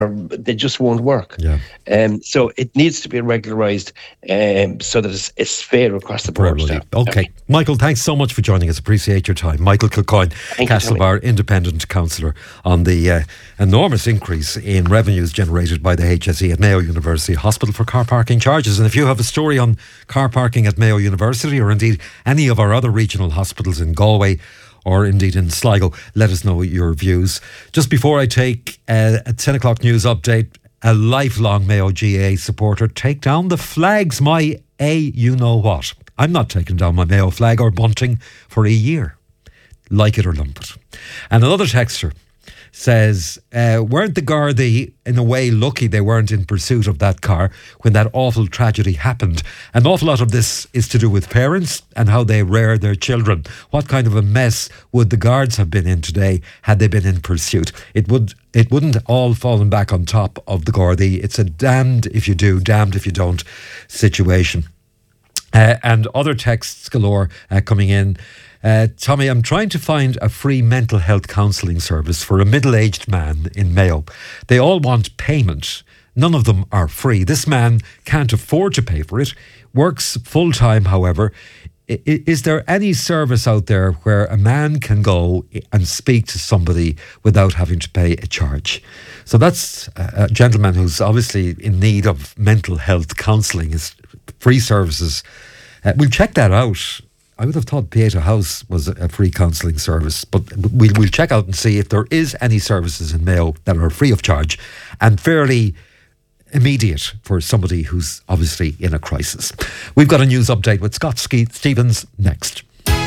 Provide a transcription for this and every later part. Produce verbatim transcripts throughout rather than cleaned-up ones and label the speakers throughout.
Speaker 1: they just won't work.
Speaker 2: Yeah.
Speaker 1: Um, so it needs to be regularised um, so that it's, it's fair across the board.
Speaker 2: Okay. okay. Michael, thanks so much for joining us. Appreciate your time. Michael Kilcoyne, Castlebar Independent Councillor, on the uh, enormous increase in revenues generated by the H S E at Mayo University Hospital for car parking charges. And if you have a story on car parking at Mayo University, or indeed any of our other regional hospitals in Galway, or indeed in Sligo, let us know your views. Just before I take uh, a ten o'clock news update, a lifelong Mayo G A A supporter, take down the flags, my A you know what. I'm not taking down my Mayo flag or bunting for a year. Like it or lump it. And another texter says, uh, weren't the Gardaí in a way lucky they weren't in pursuit of that car when that awful tragedy happened? An awful lot of this is to do with parents and how they rear their children. What kind of a mess would the guards have been in today had they been in pursuit? It would it wouldn't all fallen back on top of the Gardaí. It's a damned if you do, damned if you don't situation. Uh, and other texts galore uh, coming in. Uh, Tommy, I'm trying to find a free mental health counselling service for a middle-aged man in Mayo. They all want payment. None of them are free. This man can't afford to pay for it, works full-time, however. I- is there any service out there where a man can go and speak to somebody without having to pay a charge? So that's a gentleman who's obviously in need of mental health counselling, is free services. Uh, we'll check that out. I would have thought Pieta House was a free counselling service, but we'll, we'll check out and see if there is any services in Mayo that are free of charge and fairly immediate for somebody who's obviously in a crisis. We've got a news update with Scott Stevens next.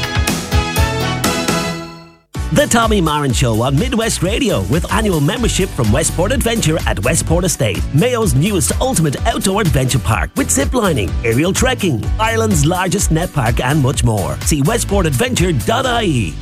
Speaker 3: The Tommy Marin Show on Midwest Radio, with annual membership from Westport Adventure at Westport Estate, Mayo's newest ultimate outdoor adventure park, with ziplining, aerial trekking, Ireland's largest net park, and much more. See westport adventure dot I E.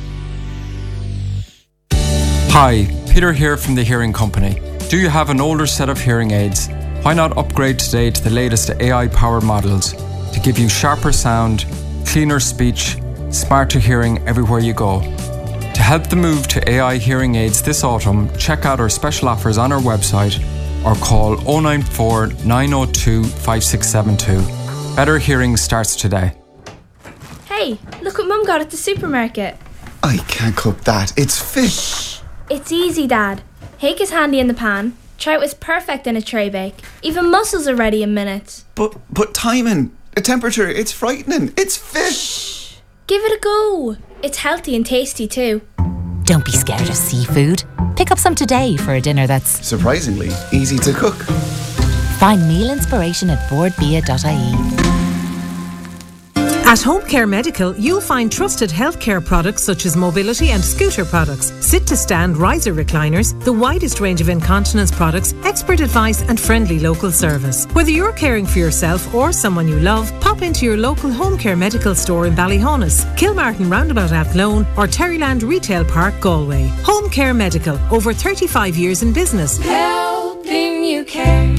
Speaker 4: Hi, Peter here from the Hearing Company. Do you have an older set of hearing aids? Why not upgrade today to the latest A I-powered models to give you sharper sound, cleaner speech, smarter hearing everywhere you go? To help the move to A I hearing aids this autumn, check out our special offers on our website or call oh nine four, nine oh two, five six seven two. Better hearing starts today.
Speaker 5: Hey, look what Mum got at the supermarket.
Speaker 6: I can't cook that. It's fish.
Speaker 5: It's easy, Dad. Hake is handy in the pan. Trout is perfect in a tray bake. Even mussels are ready in minutes.
Speaker 6: But, but timing, the temperature, it's frightening. It's fish.
Speaker 5: Shh. Give it a go. It's healthy and tasty too.
Speaker 7: Don't be scared of seafood. Pick up some today for a dinner that's
Speaker 6: surprisingly easy to cook.
Speaker 7: Find meal inspiration at board bia dot I E.
Speaker 8: At Home Care Medical, you'll find trusted healthcare products such as mobility and scooter products, sit-to-stand riser recliners, the widest range of incontinence products, expert advice and friendly local service. Whether you're caring for yourself or someone you love, pop into your local Home Care Medical store in Ballyhonus, Kilmartin Roundabout Athlone or Terryland Retail Park, Galway. Home Care Medical, over thirty-five years in business.
Speaker 9: Helping you care.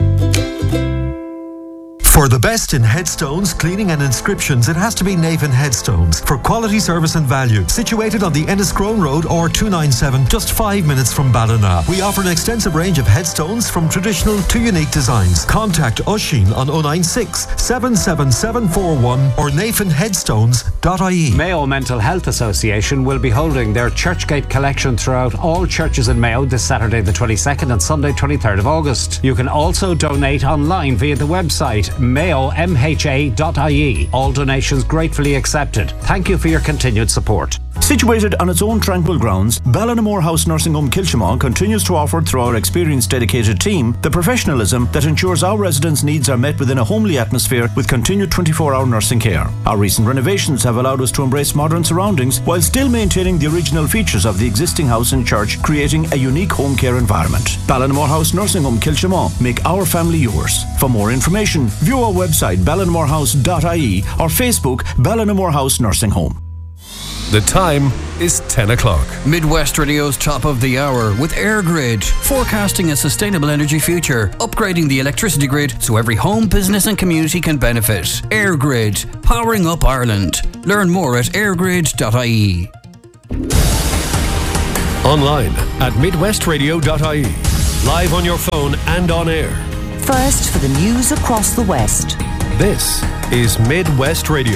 Speaker 10: For the best in headstones, cleaning and inscriptions, it has to be Navan Headstones. For quality service and value, situated on the Enniscrone Road or two ninety-seven, just five minutes from Ballina. We offer an extensive range of headstones from traditional to unique designs. Contact Oisin on oh nine six, seven seven seven four one or navan headstones dot I E.
Speaker 11: Mayo Mental Health Association will be holding their Churchgate collection throughout all churches in Mayo this Saturday the twenty-second and Sunday twenty-third of August. You can also donate online via the website mayo m h a dot I E. All donations gratefully accepted. Thank you for your continued support.
Speaker 12: Situated on its own tranquil grounds, Ballinamore House Nursing Home Kilchimon continues to offer, through our experienced dedicated team, the professionalism that ensures our residents' needs are met within a homely atmosphere with continued twenty-four hour nursing care. Our recent renovations have allowed us to embrace modern surroundings while still maintaining the original features of the existing house and church, creating a unique home care environment. Ballinamore House Nursing Home Kilchimon. Make our family yours. For more information, view our website ballinamore house dot I E or Facebook Ballinamore House Nursing Home.
Speaker 13: The time is ten o'clock.
Speaker 14: Midwest Radio's top of the hour with EirGrid, forecasting a sustainable energy future, upgrading the electricity grid so every home, business and community can benefit. EirGrid, powering up Ireland. Learn more at air grid dot I E.
Speaker 13: Online at midwest radio dot I E. live on your phone and on air.
Speaker 15: First for the news across the West.
Speaker 13: This is Midwest Radio.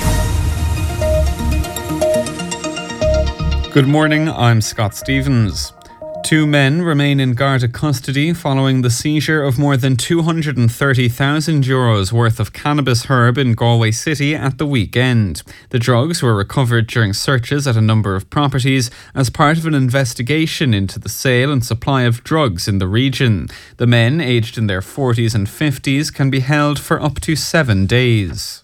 Speaker 16: Good morning, I'm Scott Stevens. Two men remain in Garda custody following the seizure of more than two hundred thirty thousand euros worth of cannabis herb in Galway City at the weekend. The drugs were recovered during searches at a number of properties as part of an investigation into the sale and supply of drugs in the region. The men, aged in their forties and fifties, can be held for up to seven days.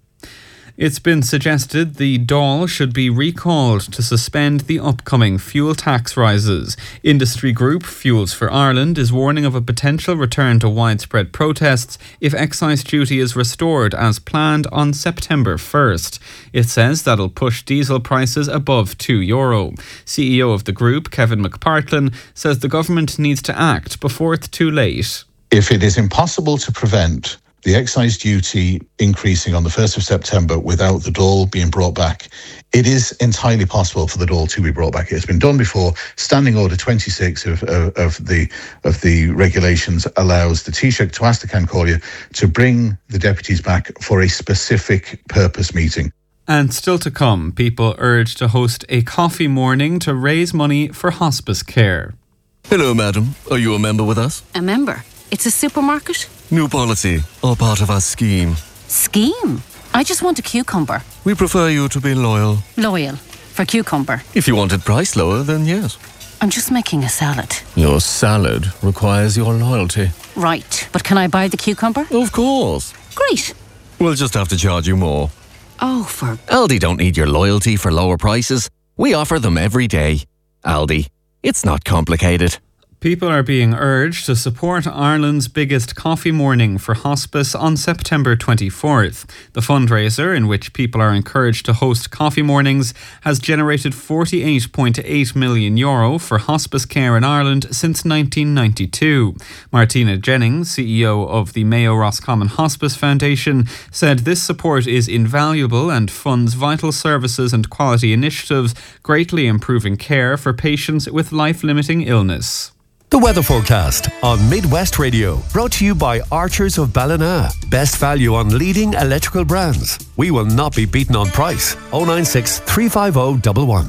Speaker 16: It's been suggested the Dáil should be recalled to suspend the upcoming fuel tax rises. Industry group Fuels for Ireland is warning of a potential return to widespread protests if excise duty is restored as planned on September first. It says that'll push diesel prices above two euro. C E O of the group, Kevin McPartlin, says the government needs to act before it's too late.
Speaker 17: If it is impossible to prevent the excise duty increasing on the first of September without the Dáil being brought back, it is entirely possible for the Dáil to be brought back. It's been done before. Standing Order twenty-six of, of, of the of the regulations allows the Taoiseach, Tuatha Cancólia, to bring the deputies back for a specific purpose meeting.
Speaker 16: And still to come, people urged to host a coffee morning to raise money for hospice care.
Speaker 18: Hello, madam. Are you a member with us?
Speaker 19: A member? It's a supermarket?
Speaker 18: New policy, all part of our scheme.
Speaker 19: Scheme? I just want a cucumber.
Speaker 18: We prefer you to be loyal.
Speaker 19: Loyal? For cucumber?
Speaker 18: If you wanted price lower, then yes.
Speaker 19: I'm just making a salad.
Speaker 18: Your salad requires your loyalty.
Speaker 19: Right, but can I buy the cucumber?
Speaker 18: Of course.
Speaker 19: Great.
Speaker 18: We'll just have to charge you more.
Speaker 19: Oh, for...
Speaker 18: Aldi don't need your loyalty for lower prices. We offer them every day. Aldi, it's not complicated.
Speaker 16: People are being urged to support Ireland's biggest coffee morning for hospice on September twenty-fourth. The fundraiser, in which people are encouraged to host coffee mornings, has generated forty-eight point eight million euro for hospice care in Ireland since nineteen ninety-two. Martina Jennings, C E O of the Mayo Roscommon Hospice Foundation, said this support is invaluable and funds vital services and quality initiatives, greatly improving care for patients with life-limiting illness.
Speaker 13: The weather forecast on Midwest Radio, brought to you by Archers of Ballina. Best value on leading electrical brands. We will not be beaten on price. oh nine six, three five oh, one one.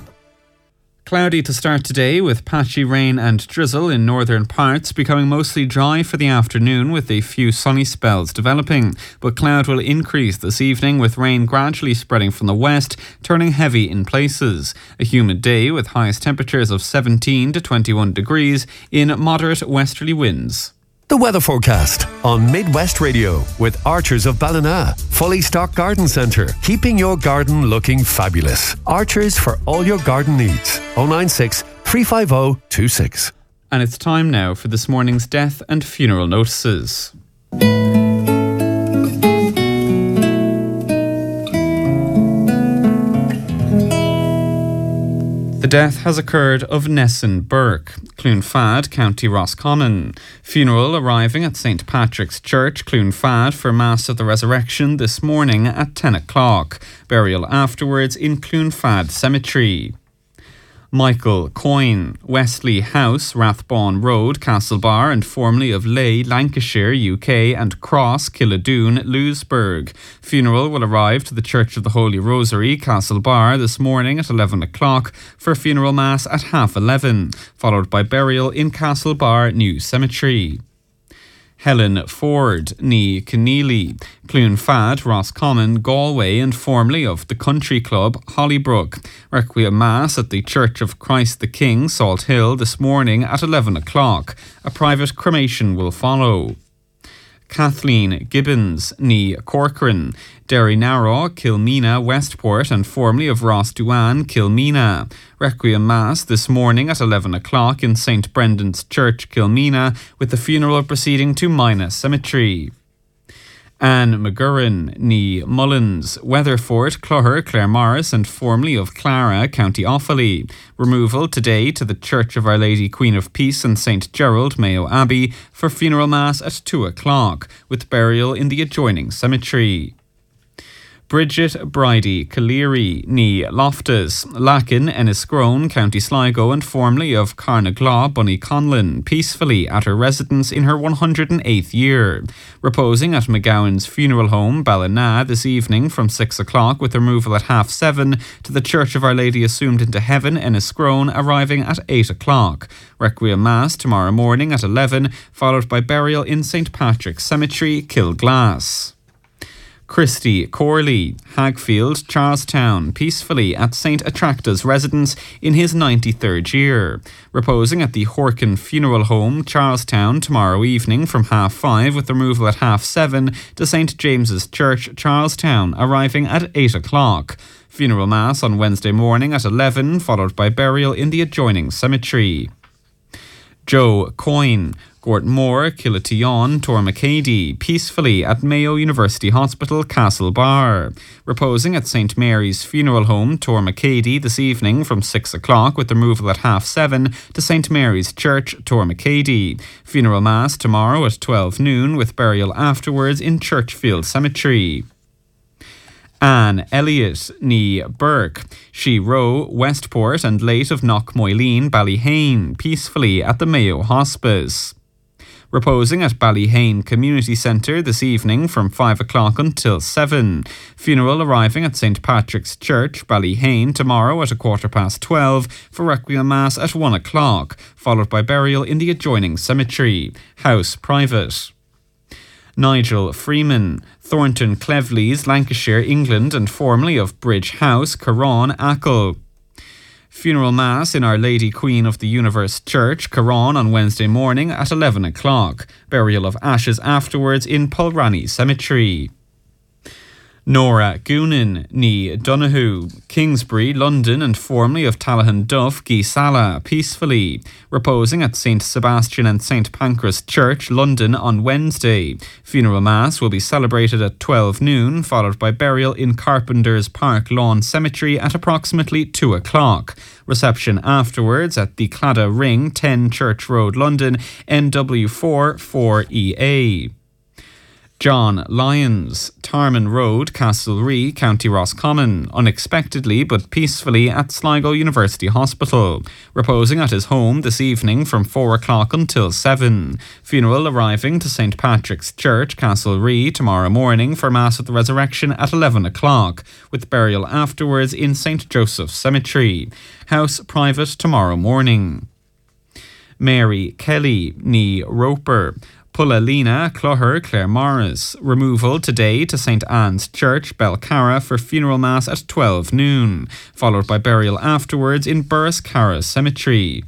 Speaker 16: Cloudy to start today with patchy rain and drizzle in northern parts, becoming mostly dry for the afternoon with a few sunny spells developing. But cloud will increase this evening with rain gradually spreading from the west, turning heavy in places. A humid day with highest temperatures of seventeen to twenty-one degrees in moderate westerly winds.
Speaker 13: The weather forecast on Midwest Radio with Archers of Ballina. Fully stocked garden centre, keeping your garden looking fabulous. Archers for all your garden needs. oh nine six, three five oh, two six.
Speaker 16: And it's time now for this morning's death and funeral notices. The death has occurred of Nessun Burke, Cloonfad, County Roscommon. Funeral arriving at Saint Patrick's Church, Cloonfad, for Mass of the Resurrection this morning at ten o'clock. Burial afterwards in Cloonfad Cemetery. Michael Coyne, Wesley House, Rathbone Road, Castlebar, and formerly of Leigh, Lancashire, U K, and Cross, Killadoon, Louisburg. Funeral will arrive to the Church of the Holy Rosary, Castlebar, this morning at eleven o'clock for funeral mass at half eleven, followed by burial in Castlebar New Cemetery. Helen Ford, ní Keneally, Cloonfad, Roscommon, Galway, and formerly of the country club Hollybrook. Requiem Mass at the Church of Christ the King, Salt Hill, this morning at eleven o'clock. A private cremation will follow. Kathleen Gibbons, ní Corcoran, Derrynarrow, Kilmena, Westport, and formerly of Rossduan, Kilmena. Requiem Mass this morning at eleven o'clock in Saint Brendan's Church, Kilmena, with the funeral proceeding to Mina Cemetery. Anne McGurran, ní Mullins, Weatherford, Clogher, Claremorris, and formerly of Clara, County Offaly. Removal today to the Church of Our Lady Queen of Peace and Saint Gerald, Mayo Abbey, for funeral mass at two o'clock, with burial in the adjoining cemetery. Bridget Bridie Caleri ní Loftus, Lakin Enniscrone, County Sligo, and formerly of Carnaglaw, Bunny Conlon, peacefully at her residence in her one hundred eighth year. Reposing at McGowan's funeral home, Ballina, this evening from six o'clock, with removal at half seven to the Church of Our Lady Assumed into Heaven, Enniscrone, arriving at eight o'clock. Requiem Mass tomorrow morning at eleven, followed by burial in Saint Patrick's Cemetery, Kilglass. Christy Corley, Hagfield, Charlestown, peacefully at Saint Attracta's residence in his ninety-third year. Reposing at the Horkin Funeral Home, Charlestown, tomorrow evening from half five, with removal at half seven to Saint James's Church, Charlestown, arriving at eight o'clock. Funeral Mass on Wednesday morning at eleven, followed by burial in the adjoining cemetery. Joe Coyne, Gortmore, Killatyon, Tormacady, peacefully at Mayo University Hospital, Castlebar. Reposing at Saint Mary's Funeral Home, Tormacady, this evening from six o'clock, with removal at half seven to Saint Mary's Church, Tormacady. Funeral Mass tomorrow at twelve noon, with burial afterwards in Churchfield Cemetery. Anne Elliott ní Burke, She Row, Westport, and late of Knockmoyleen, Ballyhane, peacefully at the Mayo Hospice. Reposing at Ballyhane Community Centre this evening from five o'clock until seven. Funeral arriving at Saint Patrick's Church, Ballyhane, tomorrow at a quarter past twelve for Requiem Mass at one o'clock, followed by burial in the adjoining cemetery. House private. Nigel Freeman, Thornton Cleveleys, Lancashire, England, and formerly of Bridge House, Carron, Achill. Funeral Mass in Our Lady Queen of the Universe Church, Carron, on Wednesday morning at eleven o'clock. Burial of ashes afterwards in Pulranny Cemetery. Nora Goonan ní Donoghue, Kingsbury, London, and formerly of Tallahan Duff, Geesala, peacefully. Reposing at Saint Sebastian and Saint Pancras Church, London, on Wednesday. Funeral Mass will be celebrated at twelve noon, followed by burial in Carpenter's Park Lawn Cemetery at approximately two o'clock. Reception afterwards at the Claddagh Ring, ten Church Road, London, N W four four E A. John Lyons, Tarman Road, Castlerea, County Roscommon, unexpectedly but peacefully at Sligo University Hospital. Reposing at his home this evening from four o'clock until seven. Funeral arriving to Saint Patrick's Church, Castlerea, tomorrow morning for Mass of the Resurrection at eleven o'clock, with burial afterwards in Saint Joseph's Cemetery. House private tomorrow morning. Mary Kelly ní Roper, Pulalina, Cloher, Clare Morris. Removal today to Saint Anne's Church, Belcarra, for funeral mass at twelve noon, followed by burial afterwards in Burriscarra Cemetery.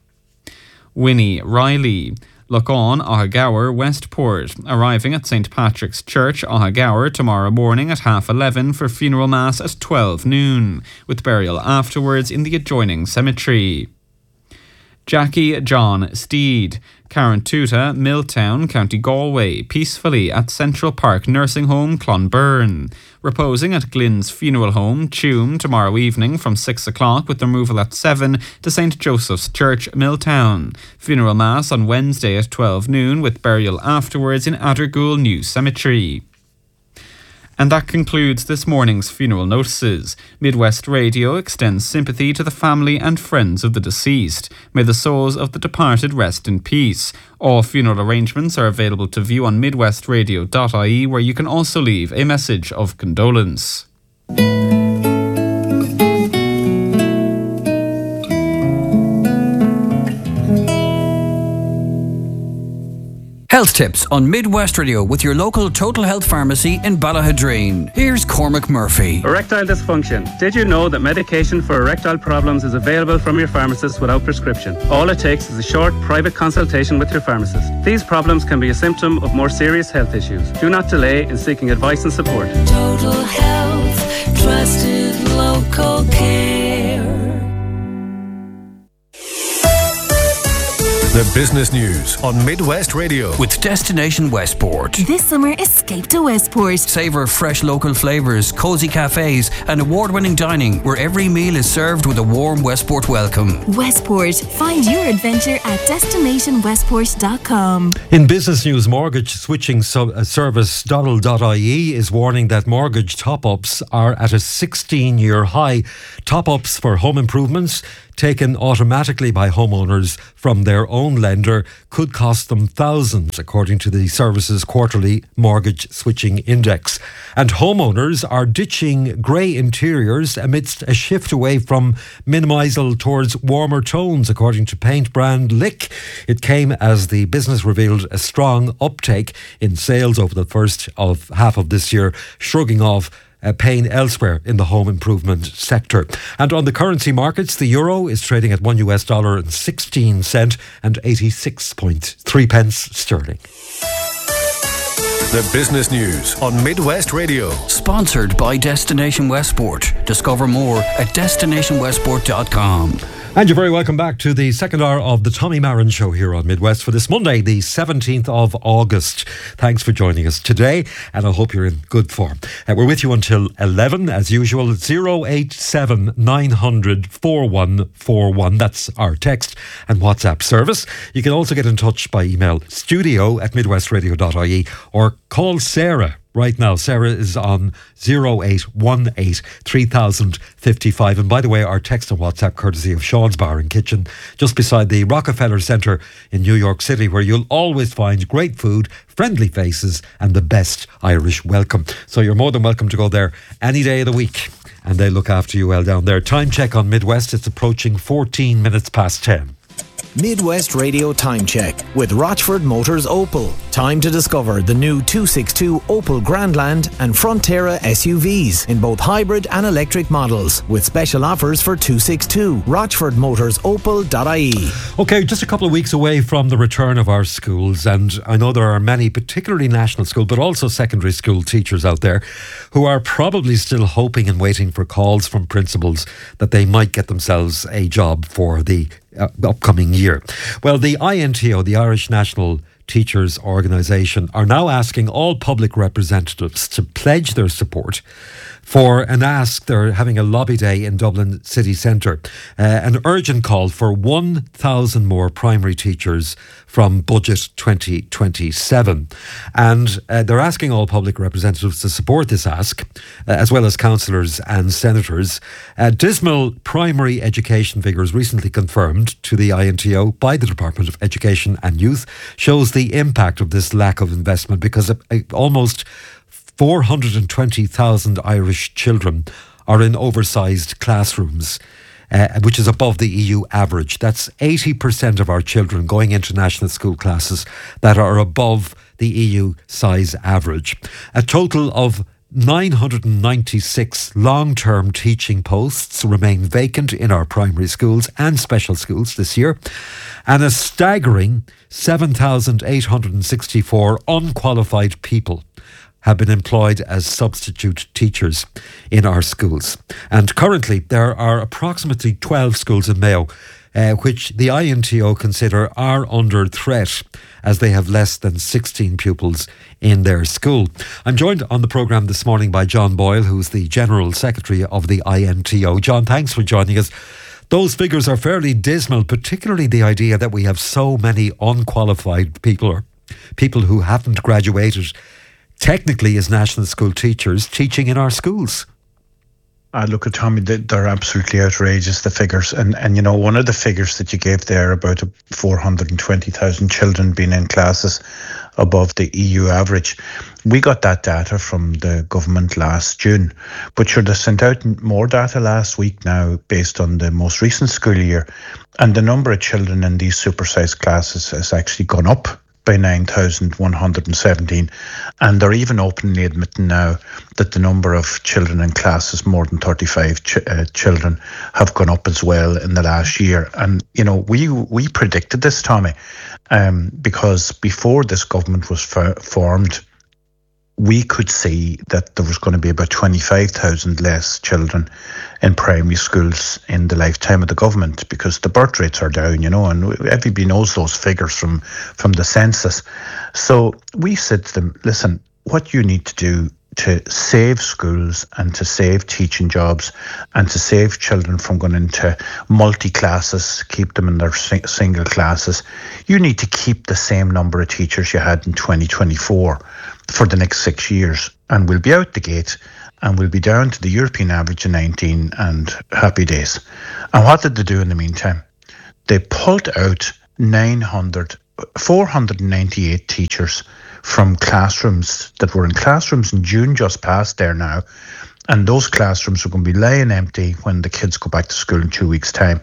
Speaker 16: Winnie Riley, Loughaun, Ohagower, Westport, arriving at Saint Patrick's Church, Ohagower, tomorrow morning at half eleven for funeral mass at twelve noon, with burial afterwards in the adjoining cemetery. Jackie John Steed, Carrantuta, Milltown, County Galway, peacefully at Central Park Nursing Home, Clonberne. Reposing at Glynn's Funeral Home, Tuam, tomorrow evening from six o'clock, with removal at seven to Saint Joseph's Church, Milltown. Funeral Mass on Wednesday at twelve noon, with burial afterwards in Addergoole New Cemetery. And that concludes this morning's funeral notices. Midwest Radio extends sympathy to the family and friends of the deceased. May the souls of the departed rest in peace. All funeral arrangements are available to view on midwest radio dot I E, where you can also leave a message of condolence.
Speaker 14: Health tips on Midwest Radio with your local Total Health Pharmacy in Ballahadreen. Here's Cormac Murphy.
Speaker 20: Erectile dysfunction. Did you know that medication for erectile problems is available from your pharmacist without prescription? All it takes is a short private consultation with your pharmacist. These problems can be a symptom of more serious health issues. Do not delay in seeking advice and support.
Speaker 9: Total Health, trusted local care.
Speaker 13: The business news on Midwest Radio.
Speaker 14: With Destination Westport.
Speaker 21: This summer, escape to Westport.
Speaker 14: Savour fresh local flavours, cosy cafes and award-winning dining where every meal is served with a warm Westport welcome.
Speaker 21: Westport. Find your adventure at destination westport dot com.
Speaker 2: In business news, mortgage switching sub- service Donald dot I E is warning that mortgage top-ups are at a sixteen-year high. Top-ups for home improvements taken automatically by homeowners from their own lender could cost them thousands, according to the service's quarterly mortgage switching index. And homeowners are ditching grey interiors amidst a shift away from minimal towards warmer tones, according to paint brand Lick. It came as the business revealed a strong uptake in sales over the first of half of this year, shrugging off Uh, pain elsewhere in the home improvement sector. And on the currency markets, the euro is trading at one U S dollar and sixteen cent and eighty-six point three pence sterling.
Speaker 13: The business news on Midwest Radio.
Speaker 14: Sponsored by Destination Westport. Discover more at destination westport dot com.
Speaker 2: And you're very welcome back to the second hour of the Tommy Marin Show here on Midwest for this Monday, the seventeenth of August. Thanks for joining us today, and I hope you're in good form. Uh, we're with you until eleven, as usual, at oh eight seven, nine hundred, four one four one. That's our text and WhatsApp service. You can also get in touch by email, studio at midwestradio dot I E, or call Sarah right now. Sarah is on oh eight one eight, three thousand fifty-five. And by the way, our text and WhatsApp courtesy of Sean's Bar and Kitchen, just beside the Rockefeller Center in New York City, where you'll always find great food, friendly faces and the best Irish welcome. So you're more than welcome to go there any day of the week, and they look after you well down there. Time check on Midwest, it's approaching fourteen minutes past ten.
Speaker 22: Midwest Radio Time Check with Rochford Motors Opel. Time to discover the new two sixty-two Opel Grandland and Frontera S U Vs in both hybrid and electric models, with special offers for two sixty-two. rochford motors opel dot I E.
Speaker 2: Okay, just a couple of weeks away from the return of our schools, and I know there are many, particularly national school, but also secondary school teachers out there who are probably still hoping and waiting for calls from principals that they might get themselves a job for the uh, upcoming year. Well, the I N T O, the Irish National Teachers Organisation, are now asking all public representatives to pledge their support for an ask. They're having a lobby day in Dublin city centre, uh, an urgent call for one thousand more primary teachers from budget twenty twenty-seven. And uh, they're asking all public representatives to support this ask, uh, as well as councillors and senators. Uh, dismal primary education figures recently confirmed to the I N T O by the Department of Education and Youth shows the impact of this lack of investment, because uh, almost four hundred twenty thousand Irish children are in oversized classrooms, uh, which is above the E U average. That's eighty percent of our children going into national school classes that are above the E U size average. A total of nine hundred ninety-six long-term teaching posts remain vacant in our primary schools and special schools this year, and a staggering seven thousand eight hundred sixty-four unqualified people have been employed as substitute teachers in our schools. And currently there are approximately twelve schools in Mayo uh, which the I N T O consider are under threat, as they have less than sixteen pupils in their school. I'm joined on the programme this morning by John Boyle, who's the General Secretary of the I N T O. John, thanks for joining us. Those figures are fairly dismal, particularly the idea that we have so many unqualified people, or people who haven't graduated technically as national school teachers, teaching in our schools.
Speaker 23: Uh, look at Tommy, they're absolutely outrageous, the figures. And, and you know, one of the figures that you gave there about four hundred twenty thousand children being in classes above the E U average, we got that data from the government last June. But sure, they sent out more data last week now based on the most recent school year. And the number of children in these supersized classes has actually gone up by nine thousand one hundred seventeen, and they're even openly admitting now that the number of children in classes more than thirty-five ch- uh, children have gone up as well in the last year. And you know, we we predicted this, Tommy, um, because before this government was f- formed, we could see that there was going to be about twenty-five thousand less children in primary schools in the lifetime of the government, because the birth rates are down, you know, and everybody knows those figures from, from the census. So we said to them, listen, what you need to do to save schools and to save teaching jobs and to save children from going into multi-classes, keep them in their sing- single classes, you need to keep the same number of teachers you had in twenty twenty-four for the next six years. And we'll be out the gate and we'll be down to the European average of nineteen and happy days. And what did they do in the meantime? They pulled out nine hundred, four hundred ninety-eight teachers from classrooms that were in classrooms in June just past there now. And those classrooms are going to be lying empty when the kids go back to school in two weeks' time.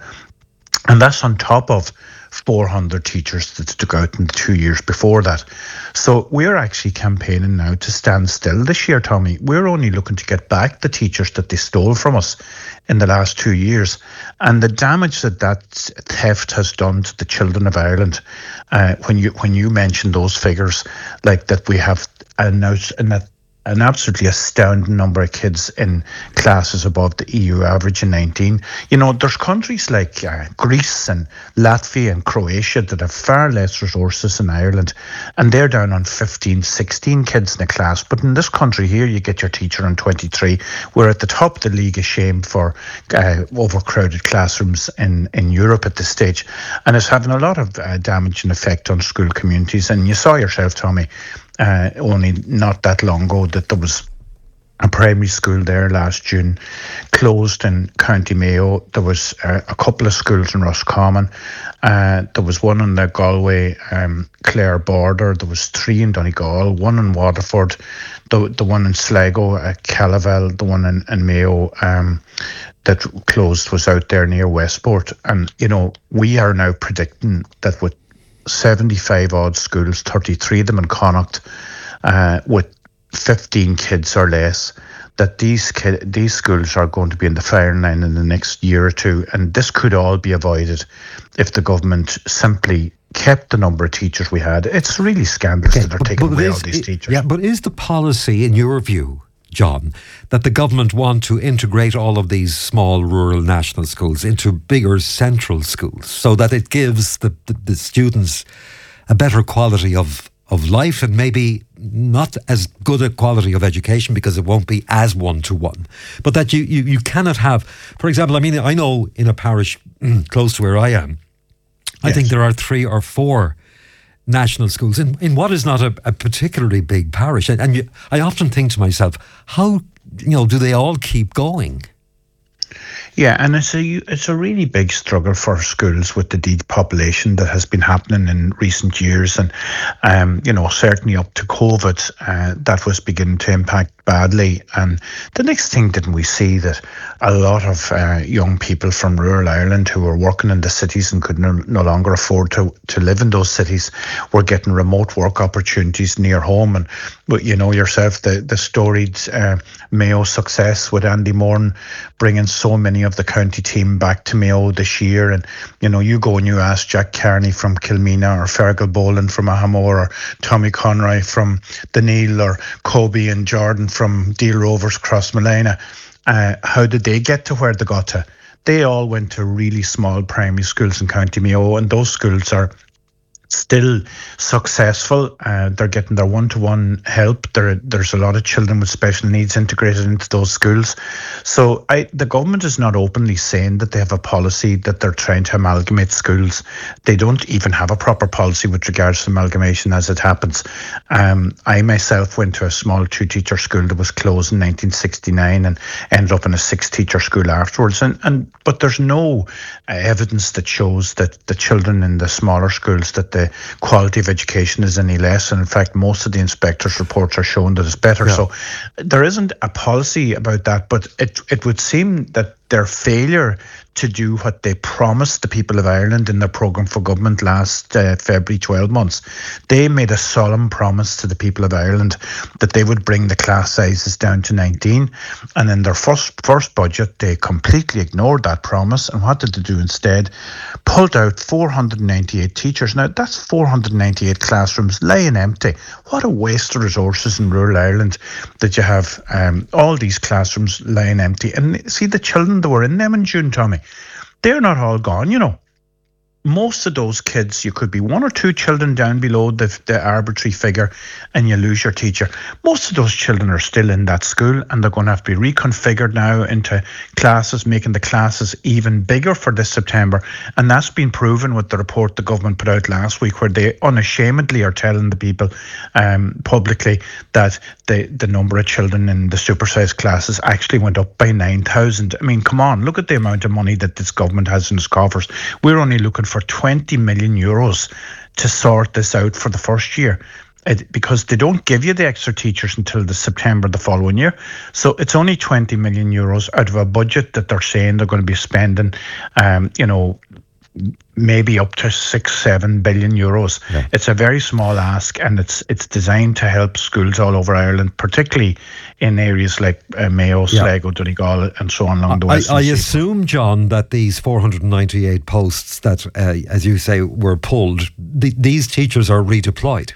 Speaker 23: And that's on top of four hundred teachers that took out in the two years before that. So we're actually campaigning now to stand still this year, Tommy. We're only looking to get back the teachers that they stole from us in the last two years. And the damage that that theft has done to the children of Ireland, uh, when you when you mention those figures, like that we have an, an, an absolutely astounding number of kids in classes above the E U average in nineteen. You know, there's countries like uh, Greece and Latvia and Croatia that have far less resources than Ireland, and they're down on fifteen, sixteen kids in a class. But in this country here, you get your teacher on twenty-three. We're at the top of the league of shame for uh, overcrowded classrooms in, in Europe at this stage, and it's having a lot of uh, damage and effect on school communities. And you saw yourself, Tommy, Uh, only not that long ago, that there was a primary school there last June closed in County Mayo. There was uh, a couple of schools in Roscommon. Uh, there was one on the Galway um, Clare border. There was three in Donegal, one in Waterford, the the one in Sligo, uh, Calavel, the one in, in Mayo um, that closed was out there near Westport. And, you know, we are now predicting that with seventy-five odd schools, thirty-three of them in Connacht, uh, with fifteen kids or less, that these ki- these schools are going to be in the firing line in the next year or two. And this could all be avoided if the government simply kept the number of teachers we had. It's really scandalous okay, that they're taking away
Speaker 2: is,
Speaker 23: all these
Speaker 2: it,
Speaker 23: teachers.
Speaker 2: Yeah, but is the policy, in your view, John, that the government want to integrate all of these small rural national schools into bigger central schools so that it gives the, the, the students a better quality of, of life and maybe not as good a quality of education because it won't be as one-to-one, but that you, you, you cannot have, for example, I mean, I know in a parish close to where I am, I yes. think there are three or four national schools in, in what is not a, a particularly big parish. And, and you, I often think to myself, how, you know, do they all keep going?
Speaker 23: Yeah, and it's a it's a really big struggle for schools with the depopulation that has been happening in recent years, and um, you know, certainly up to COVID, uh, that was beginning to impact badly. And the next thing, didn't we see that a lot of uh, young people from rural Ireland who were working in the cities and could no, no longer afford to to live in those cities were getting remote work opportunities near home. And but you know yourself, the the storied uh, Mayo success with Andy Moran bringing so many of the county team back to Mayo this year. And you know, you go and you ask Jack Kearney from Kilmena, or Fergal Boland from Ahamore, or Tommy Conroy from Deneel, or Kobe and Jordan from Deal Rovers Crossmolina, uh, how did they get to where they got to? They all went to really small primary schools in County Mayo, and those schools are still successful. Uh, they're getting their one-to-one help. There, there's a lot of children with special needs integrated into those schools. So I, the government is not openly saying that they have a policy that they're trying to amalgamate schools. They don't even have a proper policy with regards to amalgamation as it happens. Um, I myself went to a small two-teacher school that was closed in nineteen sixty-nine and ended up in a six-teacher school afterwards. And, and But there's no uh, evidence that shows that the children in the smaller schools, that the quality of education is any less. And in fact, most of the inspectors' reports are showing that it's better. Yeah. So there isn't a policy about that, but it it would seem that their failure to do what they promised the people of Ireland in their programme for government last uh, February, twelve months. They made a solemn promise to the people of Ireland that they would bring the class sizes down to nineteen. And in their first first budget, they completely ignored that promise. And what did they do instead? Pulled out four hundred ninety-eight teachers. Now, that's four hundred ninety-eight classrooms laying empty. What a waste of resources in rural Ireland that you have um, all these classrooms lying empty. And see, the children that were in them in June, Tommy, they're not all gone, you know. Most of those kids, you could be one or two children down below the, the arbitrary figure and you lose your teacher. Most of those children are still in that school and they're going to have to be reconfigured now into classes, making the classes even bigger for this September. And that's been proven with the report the government put out last week, where they unashamedly are telling the people um, publicly that the, the number of children in the supersized classes actually went up by nine thousand. I mean, come on, look at the amount of money that this government has in its coffers. We're only looking for twenty million euros to sort this out for the first year, it, because they don't give you the extra teachers until the September the following year. So it's only twenty million euros out of a budget that they're saying they're going to be spending, um, you know, maybe up to six, seven billion euros. Yeah. It's a very small ask, and it's it's designed to help schools all over Ireland, particularly in areas like uh, Mayo, Sligo, yeah. Donegal, and so on along the west.
Speaker 2: I, I assume, John, that these four hundred ninety-eight posts that, uh, as you say, were pulled, th- these teachers are redeployed.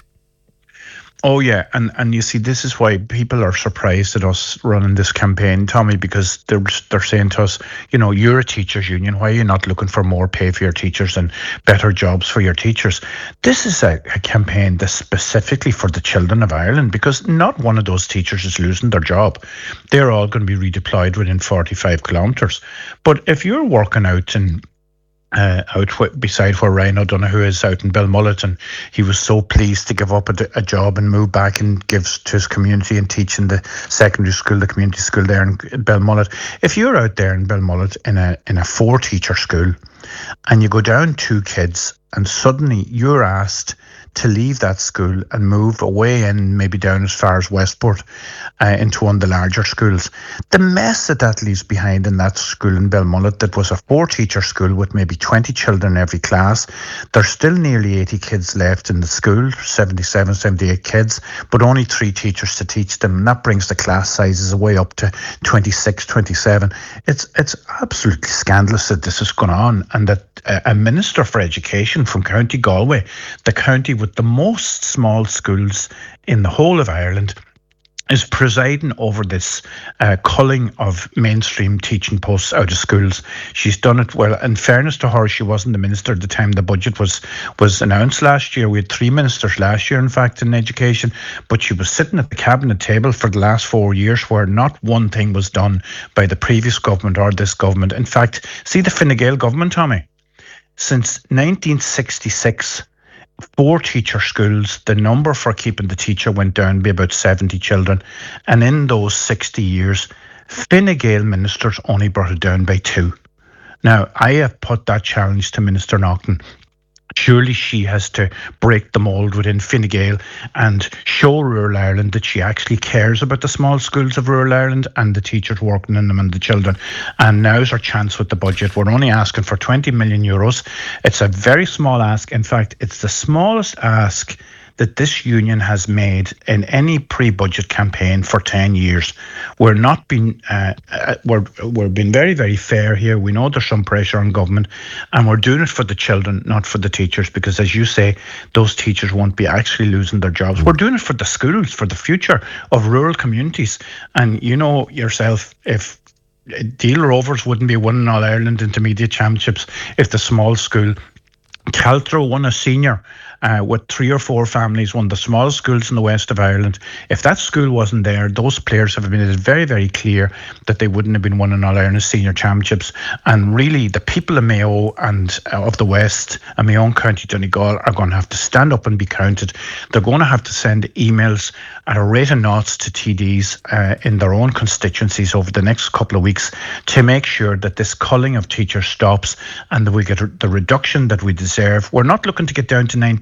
Speaker 23: Oh, yeah. And and you see, this is why people are surprised at us running this campaign, Tommy, because they're, they're saying to us, you know, you're a teachers union. Why are you not looking for more pay for your teachers and better jobs for your teachers? This is a, a campaign that's specifically for the children of Ireland, because not one of those teachers is losing their job. They're all going to be redeployed within forty-five kilometres. But if you're working out in Uh, out w- beside where Ryan O'Donoghue is out in Belmullet, and he was so pleased to give up a, a job and move back and give to his community and teach in the secondary school, the community school there in Belmullet. If you're out there in Belmullet in a in a four teacher school and you go down two kids and suddenly you're asked to leave that school and move away and maybe down as far as Westport uh, into one of the larger schools, the mess that that leaves behind in that school in Belmullet that was a four-teacher school with maybe twenty children in every class. There's still nearly eighty kids left in the school, seventy-seven, seventy-eight kids, but only three teachers to teach them. And that brings the class sizes way up to twenty-six, twenty-seven. It's, it's absolutely scandalous that this is going on, and that uh, a Minister for Education from County Galway, the county with the most small schools in the whole of Ireland, is presiding over this uh, culling of mainstream teaching posts out of schools. She's done it well. In fairness to her, she wasn't the minister at the time the budget was was announced last year. We had three ministers last year, in fact, in education, but she was sitting at the cabinet table for the last four years where not one thing was done by the previous government or this government. In fact, see the Fine Gael government, Tommy, since nineteen sixty-six, four teacher schools, the number for keeping the teacher went down by about seventy children. And in those sixty years, Fine Gael ministers only brought it down by two. Now, I have put that challenge to Minister Naughton. Surely she has to break the mould within Fine Gael and show rural Ireland that she actually cares about the small schools of rural Ireland and the teachers working in them and the children. And now's our chance with the budget. We're only asking for twenty million euros. It's a very small ask. In fact, it's the smallest ask that this union has made in any pre-budget campaign for ten years. We're not being, uh, uh, we're we're being very, very fair here. We know there's some pressure on government, and we're doing it for the children, not for the teachers, because as you say, those teachers won't be actually losing their jobs. We're doing it for the schools, for the future of rural communities. And you know yourself, if Deal Rovers wouldn't be winning All Ireland Intermediate Championships if the small school, Caltro won a senior uh, with three or four families, one of the smallest schools in the west of Ireland. If that school wasn't there, those players have made it very, very clear that they wouldn't have been winning All Ireland Senior Championships. And really, the people of Mayo and uh, of the West and my own county, Donegal, are going to have to stand up and be counted. They're going to have to send emails at a rate of knots to T Ds uh, in their own constituencies over the next couple of weeks to make sure that this culling of teachers stops and that we get the reduction that we deserve. We're not looking to get down to nineteen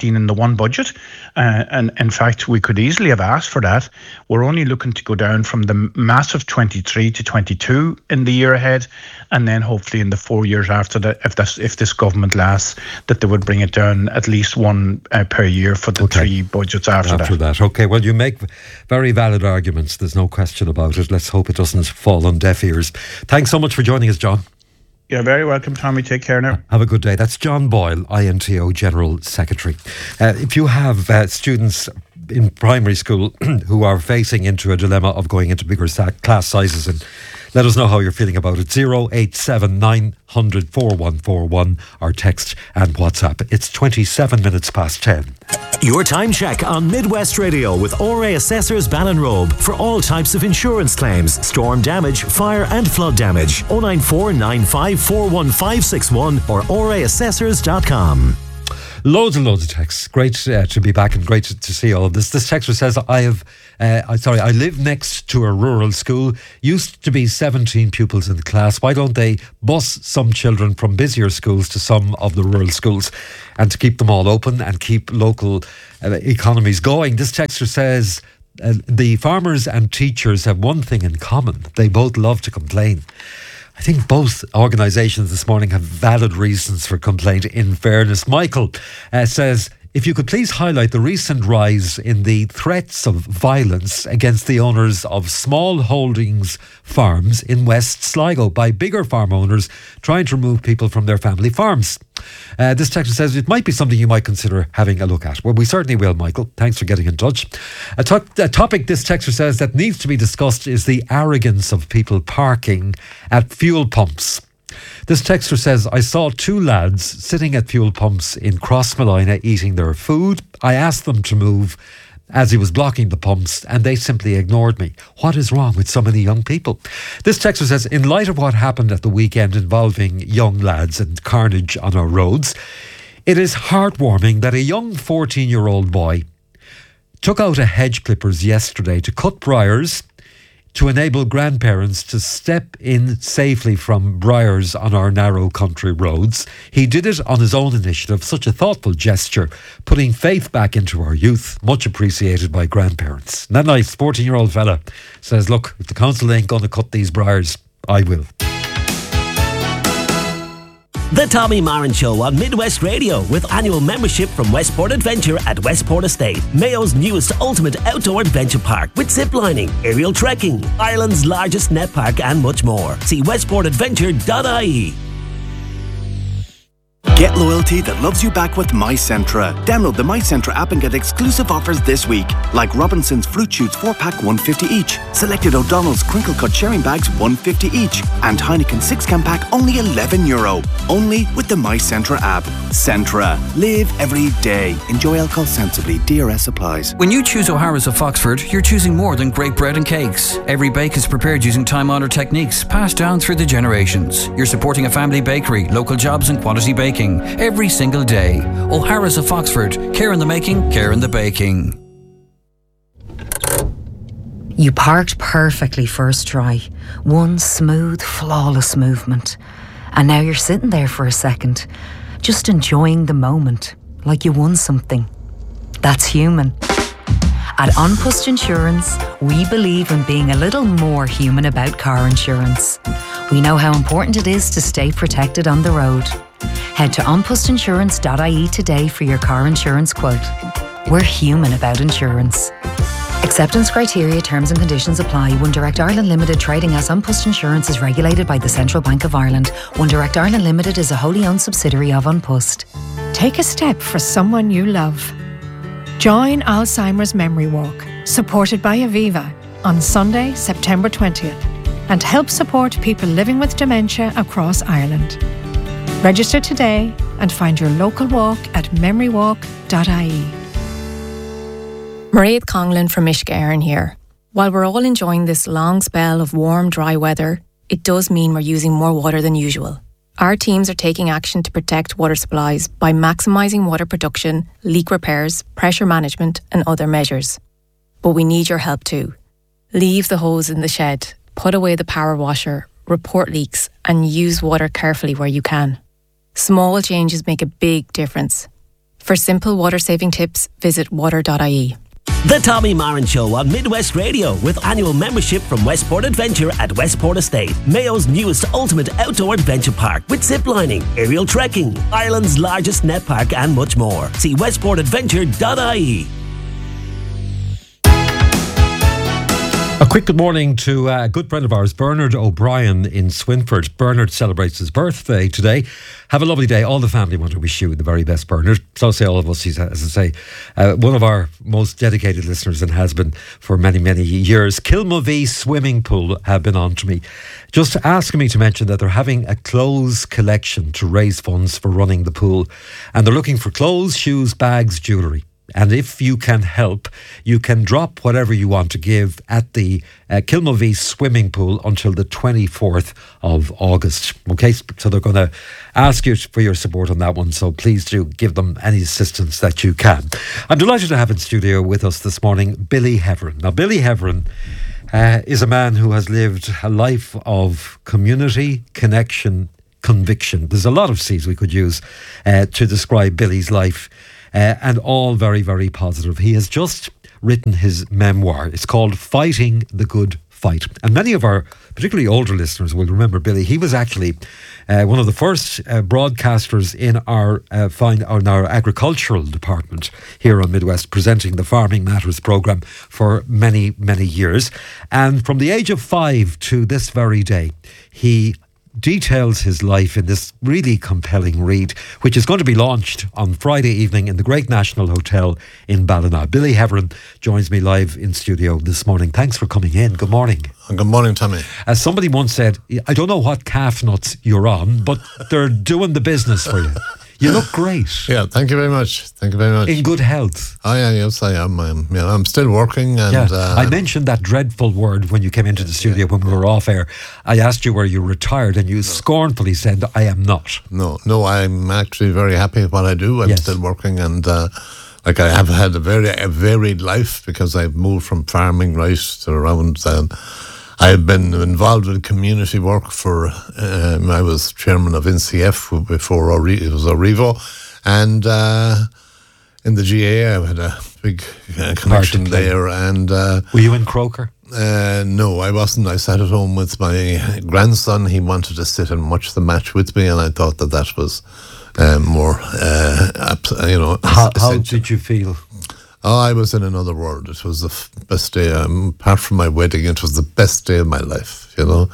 Speaker 23: nineteen in the one budget. Uh, and in fact, we could easily have asked for that. We're only looking to go down from the massive twenty-three to twenty-two in the year ahead. And then hopefully in the four years after that, if this, if this government lasts, that they would bring it down at least one uh, per year for the okay. three budgets after,
Speaker 2: after that. that. Okay, well, you make very valid arguments. There's no question about it. Let's hope it doesn't fall on deaf ears. Thanks so much for joining us, John.
Speaker 23: You're very welcome, Tommy. Take care now.
Speaker 2: Have a good day. That's John Boyle, I N T O General Secretary. Uh, if you have uh, students in primary school who are facing into a dilemma of going into bigger sa- class sizes, and let us know how you're feeling about it. zero eight seven nine hundred four one four one or text and WhatsApp. It's twenty-seven minutes past ten.
Speaker 1: Your time check on Midwest Radio with O R A Assessors Ballinrobe for all types of insurance claims, storm damage, fire and flood damage. oh nine four nine five four one five six one or O R A assessors dot com.
Speaker 2: Loads and loads of texts. Great uh, to be back and great to, to see all of this. This texter says, I have, uh, I, sorry, I live next to a rural school. Used to be seventeen pupils in the class. Why don't they bus some children from busier schools to some of the rural schools and to keep them all open and keep local uh, economies going? This texter says, uh, the farmers and teachers have one thing in common. They both love to complain. I think both organisations this morning have valid reasons for complaint, in fairness. Michael uh, says, if you could please highlight the recent rise in the threats of violence against the owners of small holdings farms in West Sligo by bigger farm owners trying to remove people from their family farms. Uh, this texter says it might be something you might consider having a look at. Well, we certainly will, Michael. Thanks for getting in touch. A, to- a topic this texter says that needs to be discussed is the arrogance of people parking at fuel pumps. This texter says, I saw two lads sitting at fuel pumps in Crossmolina eating their food. I asked them to move as he was blocking the pumps and they simply ignored me. What is wrong with so many young people? This texter says, in light of what happened at the weekend involving young lads and carnage on our roads, it is heartwarming that a young fourteen-year-old boy took out a hedge clippers yesterday to cut briars to enable grandparents to step in safely from briars on our narrow country roads. He did it on his own initiative, such a thoughtful gesture, putting faith back into our youth, much appreciated by grandparents. And that nice fourteen-year-old fella says, look, if the council ain't going to cut these briars, I will.
Speaker 3: The Tommy Marin Show on Midwest Radio with annual membership from Westport Adventure at Westport Estate, Mayo's newest ultimate outdoor adventure park with ziplining, aerial trekking, Ireland's largest net park and much more. See westport adventure dot I E.
Speaker 4: Get loyalty that loves you back with MyCentra. Download the MyCentra app and get exclusive offers this week, like Robinson's Fruit Shoots four pack one fifty each, selected O'Donnell's Crinkle Cut sharing bags one fifty each, and Heineken six can pack only eleven euro. Only with the MyCentra app. Centra. Live every day. Enjoy alcohol sensibly. D R S applies.
Speaker 14: When you choose O'Hara's of Foxford, you're choosing more than great bread and cakes. Every bake is prepared using time-honoured techniques passed down through the generations. You're supporting a family bakery, local jobs and quality baking every single day. O'Hara's of Foxford. Care in the making, care in the baking.
Speaker 24: You parked perfectly first try. One smooth, flawless movement. And now you're sitting there for a second, just enjoying the moment, like you won something. That's human. At An Post Insurance, we believe in being a little more human about car insurance. We know how important it is to stay protected on the road. Head to an post insurance dot I E today for your car insurance quote. We're human about insurance. Acceptance criteria, terms and conditions apply. One Direct Ireland Limited, trading as An Post Insurance, is regulated by the Central Bank of Ireland. One Direct Ireland Limited is a wholly owned subsidiary of An Post.
Speaker 25: Take a step for someone you love. Join Alzheimer's Memory Walk, supported by Aviva, on Sunday, September twentieth, and help support people living with dementia across Ireland. Register today and find your local walk at memory walk dot I E.
Speaker 26: Mairead Conlon from Ishka here. While we're all enjoying this long spell of warm, dry weather, it does mean we're using more water than usual. Our teams are taking action to protect water supplies by maximising water production, leak repairs, pressure management and other measures. But we need your help too. Leave the hose in the shed, put away the power washer, report leaks and use water carefully where you can. Small changes make a big difference. For simple water-saving tips, visit water dot I E.
Speaker 3: The Tommy Marin Show on Midwest Radio with annual membership from Westport Adventure at Westport Estate, Mayo's newest ultimate outdoor adventure park with ziplining, aerial trekking, Ireland's largest net park and much more. See westport adventure dot I E.
Speaker 2: A quick good morning to a good friend of ours, Bernard O'Brien in Swinford. Bernard celebrates his birthday today. Have a lovely day. All the family want to wish you the very best, Bernard. So say all of us. He's, as I say, uh, one of our most dedicated listeners and has been for many, many years. Kilmovee Swimming Pool have been on to me, just asking me to mention that they're having a clothes collection to raise funds for running the pool. And they're looking for clothes, shoes, bags, jewellery. And if you can help, you can drop whatever you want to give at the uh, Kilmovee Swimming Pool until the twenty-fourth of August. Okay, so they're going to ask you for your support on that one. So please do give them any assistance that you can. I'm delighted to have in studio with us this morning Billy Heverin. Now, Billy Heverin uh, is a man who has lived a life of community, connection, conviction. There's a lot of C's we could use uh, to describe Billy's life. Uh, and all very, very positive. He has just written his memoir. It's called Fighting the Good Fight. And many of our, particularly older listeners, will remember Billy. He was actually uh, one of the first uh, broadcasters in our, uh, fine, in our agricultural department here on Midwest, presenting the Farming Matters programme for many, many years. And from the age of five to this very day, he details his life in this really compelling read, which is going to be launched on Friday evening in the Great National Hotel in Ballina. Billy Heverin joins me live in studio this morning. Thanks for coming in. Good morning.
Speaker 5: Good morning, Tommy.
Speaker 2: As somebody once said, I don't know what calf nuts you're on, but they're doing the business for you. You look great.
Speaker 5: Yeah, thank you very much. Thank you very much.
Speaker 2: In good health.
Speaker 5: Oh, yeah, yes, I am. I'm, yeah, I'm still working. And
Speaker 2: yeah.
Speaker 5: uh,
Speaker 2: I mentioned that dreadful word when you came into the studio yeah. when we were off air. I asked you were you retired, and you no. scornfully said, I am not.
Speaker 5: No, no, I'm actually very happy with what I do. I'm
Speaker 2: yes.
Speaker 5: still working, and uh, like I have had a very a varied life because I've moved from farming right to around. Uh, I've been involved with community work for, um, I was chairman of N C F before it was Orivo, and uh, in the G A I had a big uh, connection there. And uh,
Speaker 2: were you in Croker?
Speaker 5: Uh, no, I wasn't. I sat at home with my grandson. He wanted to sit and watch the match with me, and I thought that that was um, more, uh, you know.
Speaker 2: How, how did you feel?
Speaker 5: Oh, I was in another world. It was the f- best day. Um, apart from my wedding, it was the best day of my life. You know,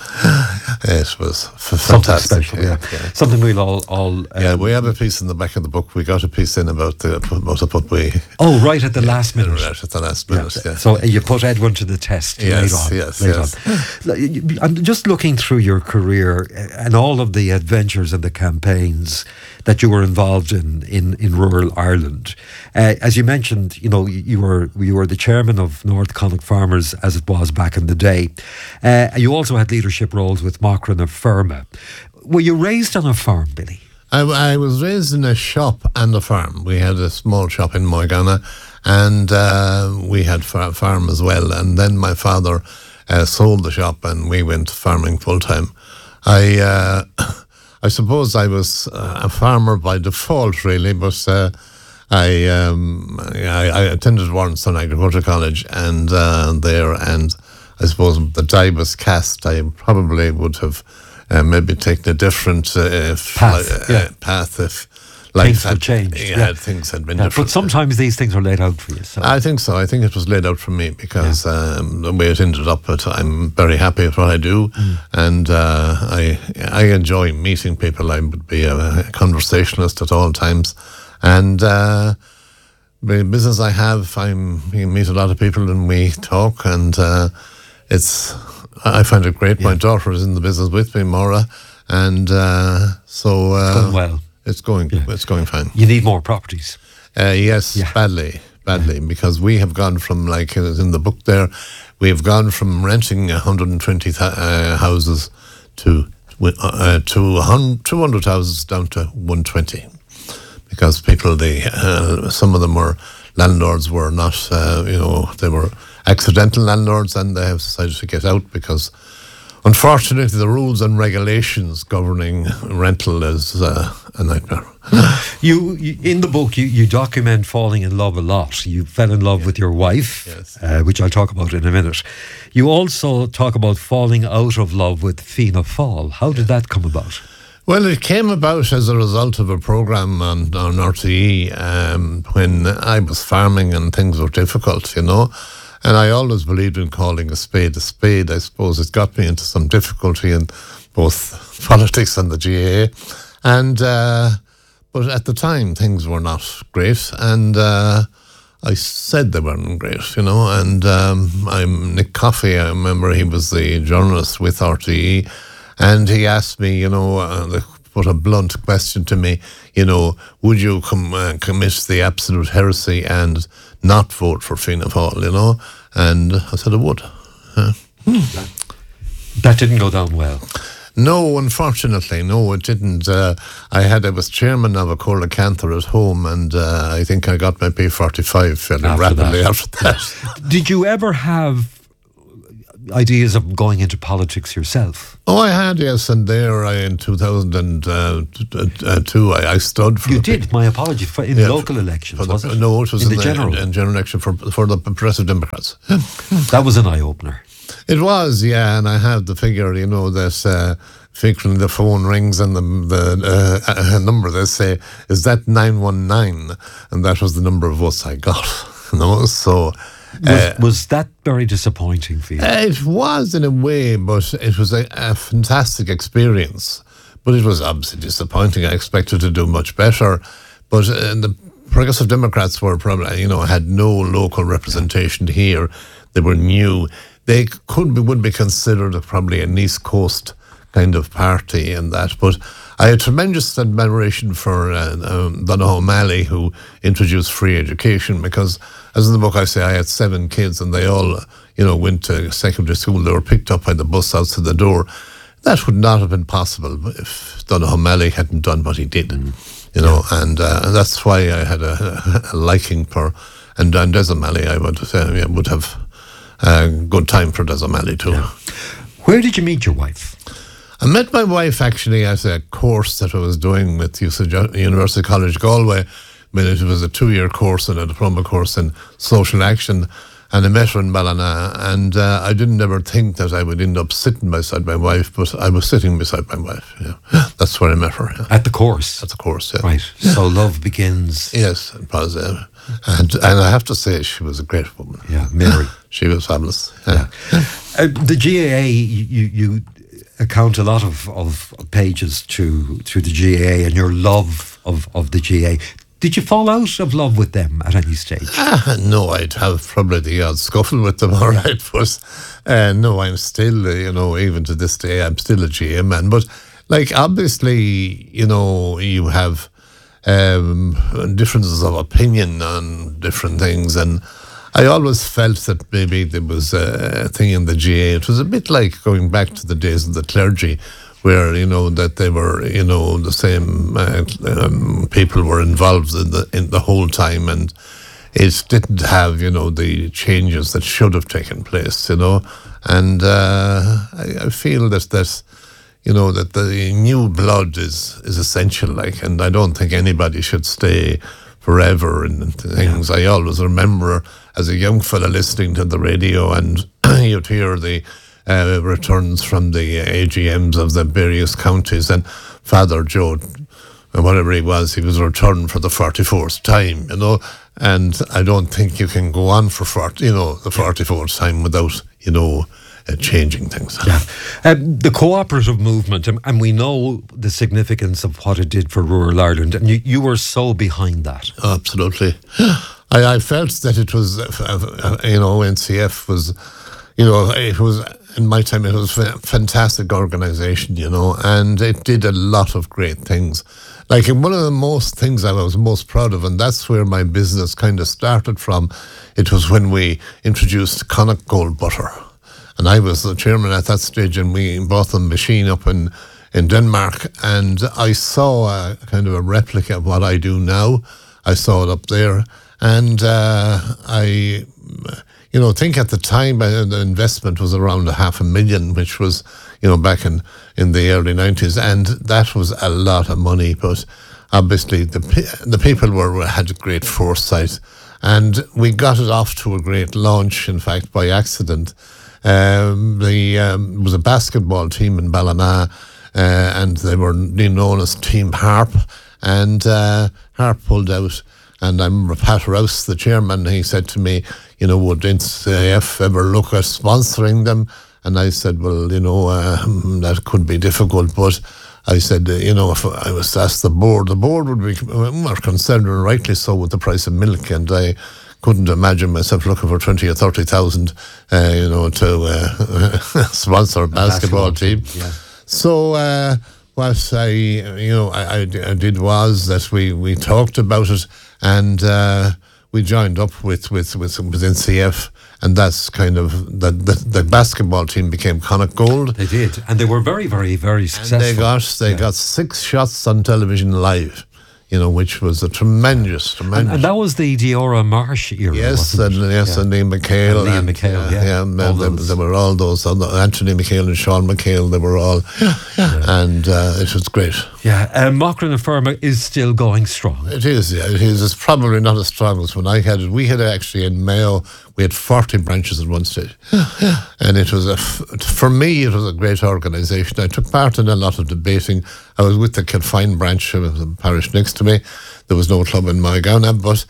Speaker 5: it was f- fantastic.
Speaker 2: Special, yeah. Yeah. Something we'll all. all um,
Speaker 5: yeah, we have a piece in the back of the book. We got a piece in about the about what we.
Speaker 2: Oh, right at the yeah, last minute.
Speaker 5: Right at the last minute. Yeah. yeah.
Speaker 2: So you put Edwin to the test.
Speaker 5: Yes,
Speaker 2: later on,
Speaker 5: yes,
Speaker 2: later
Speaker 5: yes.
Speaker 2: On. I'm just looking through your career and all of the adventures and the campaigns that you were involved in in, in rural Ireland. Uh, as you mentioned, you know, you were you were the chairman of North Connacht Farmers as it was back in the day. Uh, you also had leadership roles with Machran of Ferma. Were you raised on a farm, Billy?
Speaker 5: I, I was raised in a shop and a farm. We had a small shop in Moyganna, and uh, we had a farm as well. And then my father uh, sold the shop, and we went farming full time. I. Uh, I suppose I was uh, a farmer by default, really, but uh, I, um, I I attended Warrenstown Agricultural College and uh, there, and I suppose the die was cast. I probably would have uh, maybe taken a different uh,
Speaker 2: path,
Speaker 5: uh,
Speaker 2: yeah.
Speaker 5: path if life
Speaker 2: things
Speaker 5: had,
Speaker 2: had changed.
Speaker 5: Yeah,
Speaker 2: Yeah,
Speaker 5: things had been
Speaker 2: yeah,
Speaker 5: different.
Speaker 2: but sometimes these things are laid out for you. So.
Speaker 5: I think so. I think it was laid out for me because yeah. um, the way it ended up, but I'm very happy with what I do, mm. and uh, I I enjoy meeting people. I would be a, a conversationalist at all times, and uh, the business I have, I'm you meet a lot of people and we talk, and uh, it's I find it great. Yeah. My daughter is in the business with me, Maura, and uh, so uh,
Speaker 2: it's going well.
Speaker 5: It's going. Yeah. It's going fine.
Speaker 2: You need more properties.
Speaker 5: Uh, yes, yeah. badly, badly, yeah. because we have gone from, like it is in the book there, we have gone from renting one hundred twenty th- uh, houses to uh, to two hundred houses down to one hundred twenty, because people, they uh, some of them were landlords were not, uh, you know, they were accidental landlords, and they have decided to get out because Unfortunately, the rules and regulations governing rental is uh, a nightmare.
Speaker 2: you, you in the book you, you document falling in love a lot. You fell in love yeah. with your wife,
Speaker 5: yes.
Speaker 2: uh, which I'll talk about in a minute. You also talk about falling out of love with Fianna Fáil. How did that come about?
Speaker 5: Well, it came about as a result of a programme on, on R T E um, when I was farming and things were difficult, you know. And I always believed in calling a spade a spade. I suppose it got me into some difficulty in both politics and the G A A. And, uh, but at the time, things were not great. And uh, I said they weren't great, you know. And um, I'm Nick Coffey, I remember he was the journalist with R T E. And he asked me, you know, uh, put a blunt question to me, you know, would you com- uh, commit the absolute heresy and not vote for Fianna Fáil, you know? And I said I would. Uh,
Speaker 2: hmm. That didn't go down well.
Speaker 5: No, unfortunately, no, it didn't. Uh, I had, I was chairman of a Cola Canther at home, and uh, I think I got my P forty-five fairly
Speaker 2: after
Speaker 5: rapidly
Speaker 2: that.
Speaker 5: after that.
Speaker 2: Did you ever have ideas of going into politics yourself?
Speaker 5: Oh, I had, yes, and there I, in two thousand two, I, I stood for...
Speaker 2: You did, big, my apologies, for, in yeah, local elections,
Speaker 5: for the,
Speaker 2: was it?
Speaker 5: No, it was in,
Speaker 2: in the,
Speaker 5: the
Speaker 2: general.
Speaker 5: In, in general election for, for the Progressive Democrats.
Speaker 2: That was an eye-opener.
Speaker 5: It was, yeah, and I have the figure, you know, that uh, frequently the phone rings and the, the uh, number they say, is that nine one nine? And that was the number of votes I got, you know, so...
Speaker 2: Was, uh, was that very disappointing for you?
Speaker 5: It was in a way, but it was a, a fantastic experience. But it was obviously disappointing. I expected to do much better. But uh, the Progressive Democrats were probably, you know, had no local representation here. They were new. They could be, would be considered probably an East Coast kind of party and that. But I had tremendous admiration for uh, um, Donogh O'Malley, who introduced free education, because, as in the book I say, I had seven kids and they all, you know, went to secondary school. They were picked up by the bus out to the door. That would not have been possible if Donogh O'Malley hadn't done what he did, mm. you know, and uh, that's why I had a, a liking for, and, and Des O'Malley, I would, uh, yeah, would have a good time for Des O'Malley too.
Speaker 2: Yeah. Where did you meet your wife?
Speaker 5: I met my wife actually at a course that I was doing with University College Galway. I mean, it was a two-year course and a diploma course in social action, and I met her in Ballina, and uh, I didn't ever think that I would end up sitting beside my wife, but I was sitting beside my wife. Yeah. That's where I met her. Yeah.
Speaker 2: At the course?
Speaker 5: At the course, yeah.
Speaker 2: Right, so love begins.
Speaker 5: Yes, it was. Uh, and, and I have to say, she was a great woman.
Speaker 2: Yeah, Mary.
Speaker 5: She was fabulous.
Speaker 2: Yeah. yeah. Uh, the G A A, you... you account a lot of, of pages to to the G A A and your love of, of the G A A. Did you fall out of love with them at any stage?
Speaker 5: Ah, no, I'd have probably the odd scuffle with them, all right. But uh, no, I'm still, uh, you know, even to this day, I'm still a G A A man. But, like, obviously, you know, you have um, differences of opinion on different things, and I always felt that maybe there was a thing in the G A A. It was a bit like going back to the days of the clergy, where, you know, that they were, you know, the same uh, um, people were involved in the in the whole time, and it didn't have, you know, the changes that should have taken place, you know. And uh, I, I feel that that, you know, that the new blood is is essential, like, and I don't think anybody should stay forever and things. Yeah. I always remember as a young fella listening to the radio, and you'd hear the uh, returns from the A G Ms of the various counties, and Father Joe, whatever he was, he was returned for the forty-fourth time, you know, and I don't think you can go on for forty, you know, the forty-fourth time without, you know, Uh, changing things.
Speaker 2: Yeah. Um, the cooperative movement, um, and we know the significance of what it did for rural Ireland, and you, you were so behind that.
Speaker 5: Absolutely. I, I felt that it was, uh, you know, N C F was, you know, it was, in my time, it was a fantastic organisation, you know, and it did a lot of great things. Like, one of the most things I was most proud of, and that's where my business kind of started from, it was when we introduced Connacht Gold Butter. And I was the chairman at that stage, and we bought the machine up in, in Denmark, and I saw a kind of a replica of what I do now. I saw it up there, and uh, I, you know, think at the time uh, the investment was around a half a million, which was, you know, back in, in the early nineties, and that was a lot of money. But obviously the the people were had great foresight, and we got it off to a great launch. In fact, by accident, um, the um, it was a basketball team in Ballina, uh, and they were known as Team Harp, and uh, Harp pulled out. And I remember Pat Rouse, the chairman, he said to me, you know, would N C A F ever look at sponsoring them? And I said, well, you know, uh, that could be difficult. But I said, uh, you know, if I was to ask the board, the board would be more concerned, and rightly so, with the price of milk. And I couldn't imagine myself looking for twenty or thirty thousand, uh, you know, to uh, sponsor a basketball, basketball team. team. Yeah. So uh, what I, you know, I, I, I did was that we, we talked about it. And uh, we joined up with with with, with N C F, and that's kind of the, the the basketball team became Connacht Gold.
Speaker 2: They did, and they were very, very, very successful.
Speaker 5: And they got they yeah. got six shots on television live, you know, which was a tremendous, tremendous.
Speaker 2: And, and that was the Deora Marsh era.
Speaker 5: Yes, and yes, yeah. and Liam McHale,
Speaker 2: and Liam McHale, yeah, yeah,
Speaker 5: yeah they, they were all those. Anthony McHale and Sean McHale, they were all, yeah, yeah. and uh, it was great.
Speaker 2: Yeah, uh, Mauchline and Fermour is still going strong.
Speaker 5: It is, yeah, it is. It's probably not as strong as when I had it. We had actually in Mayo, we had forty branches at one stage. Yeah, yeah. And it was, a, for me, it was a great organisation. I took part in a lot of debating. I was with the Kilfine branch, of the parish next to me. There was no club in Moygauna, but,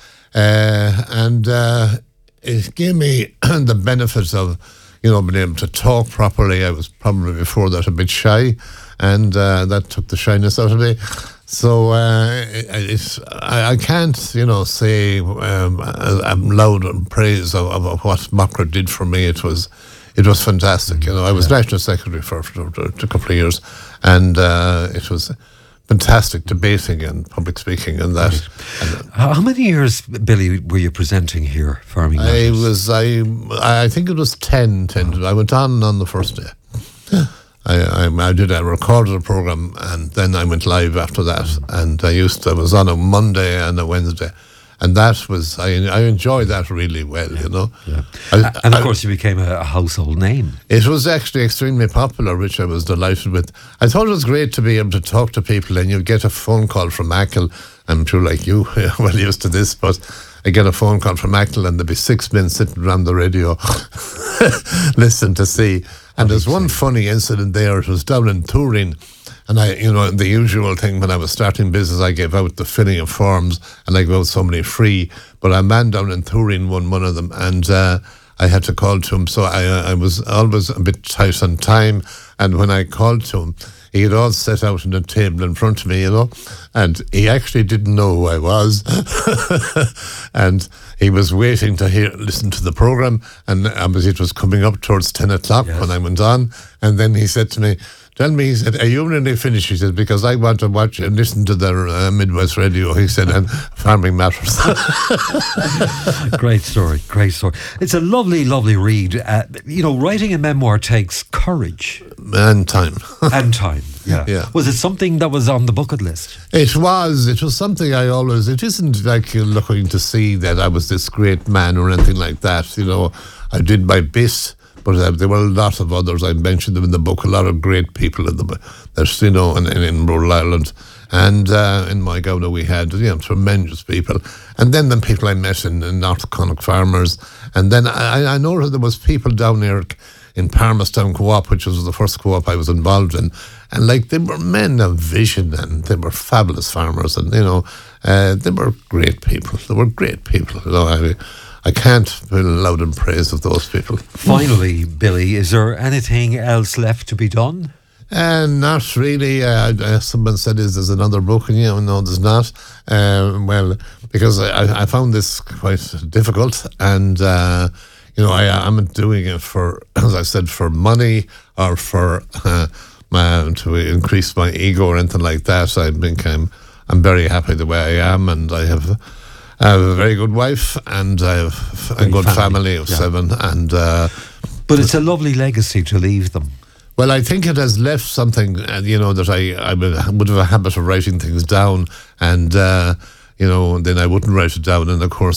Speaker 5: uh, and uh, it gave me the benefits of, you know, being able to talk properly. I was probably before that a bit shy, and uh, that took the shyness out of me. So uh, it, it's, I, I can't, you know, say um, I'm loud in praise of, of, of what Mockra did for me. It was, it was fantastic. You know, I was yeah. national secretary for, for, for a couple of years, and uh, it was fantastic debating and public speaking and that.
Speaker 2: Right. And, uh, How many years, Billy, were you presenting here, Farming
Speaker 5: I
Speaker 2: Matters?
Speaker 5: was, I, I think it was ten, ten. Oh. I went on on the first day. Yeah. I, I, I did. I recorded a program, and then I went live after that. And I used. To, I was on a Monday and a Wednesday, and that was. I I enjoyed that really well. You know.
Speaker 2: Yeah.
Speaker 5: I,
Speaker 2: and of
Speaker 5: I,
Speaker 2: course, you became a, a household name.
Speaker 5: It was actually extremely popular, which I was delighted with. I thought it was great to be able to talk to people, and you'd get a phone call from Achill. I'm sure, like you, well used to this, but I get a phone call from Achill, and there'd be six men sitting around the radio, listening to see. And there's one funny incident there. It was down in Turin, and I, you know, the usual thing when I was starting business, I gave out the filling of forms, and I gave out so many free. But a man down in Turin won one of them, and uh, I had to call to him. So I, I was always a bit tight on time. And when I called to him, he had all set out on the table in front of me, you know, and he actually didn't know who I was. And he was waiting to hear, listen to the program, and um, it was coming up towards ten o'clock yes. when I went on. And then he said to me, tell me, he said, are you nearly finished? He said, because I want to watch and listen to the uh, Midwest Radio, he said, and Farming Matters.
Speaker 2: Great story, great story. It's a lovely, lovely read. Uh, you know, writing a memoir takes courage.
Speaker 5: And time.
Speaker 2: and time, yeah.
Speaker 5: yeah.
Speaker 2: Was it something that was on the bucket list?
Speaker 5: It was. It was something I always, it isn't like you're looking to see that I was this great man or anything like that. You know, I did my best. But uh, there were a lot of others. I mentioned them in the book. A lot of great people in the there's you know in, in, in rural Ireland, and uh, in Moygauna we had you know tremendous people. And then the people I met in, in North Connacht farmers, and then I, I know there was people down there in Parmastown Co-op, which was the first co-op I was involved in, and like they were men of vision, and they were fabulous farmers, and you know uh, they were great people. They were great people. You know, I, I can't be loud in praise of those people.
Speaker 2: Finally, Billy, is there anything else left to be done?
Speaker 5: Uh, not really. Uh, uh, someone said, is there's another book? And you know, no, there's not. Uh, well, because I, I found this quite difficult, and uh, you know, I, I'm doing it for, as I said, for money or for uh, my, to increase my ego or anything like that. I think I'm, I'm very happy the way I am, and I have... I have a very good wife, and I have a good family, family of yeah. seven. And uh,
Speaker 2: but it's a lovely legacy to leave them.
Speaker 5: Well, I think it has left something, uh, you know, that I, I would have a habit of writing things down, and uh, you know, then I wouldn't write it down. And of course,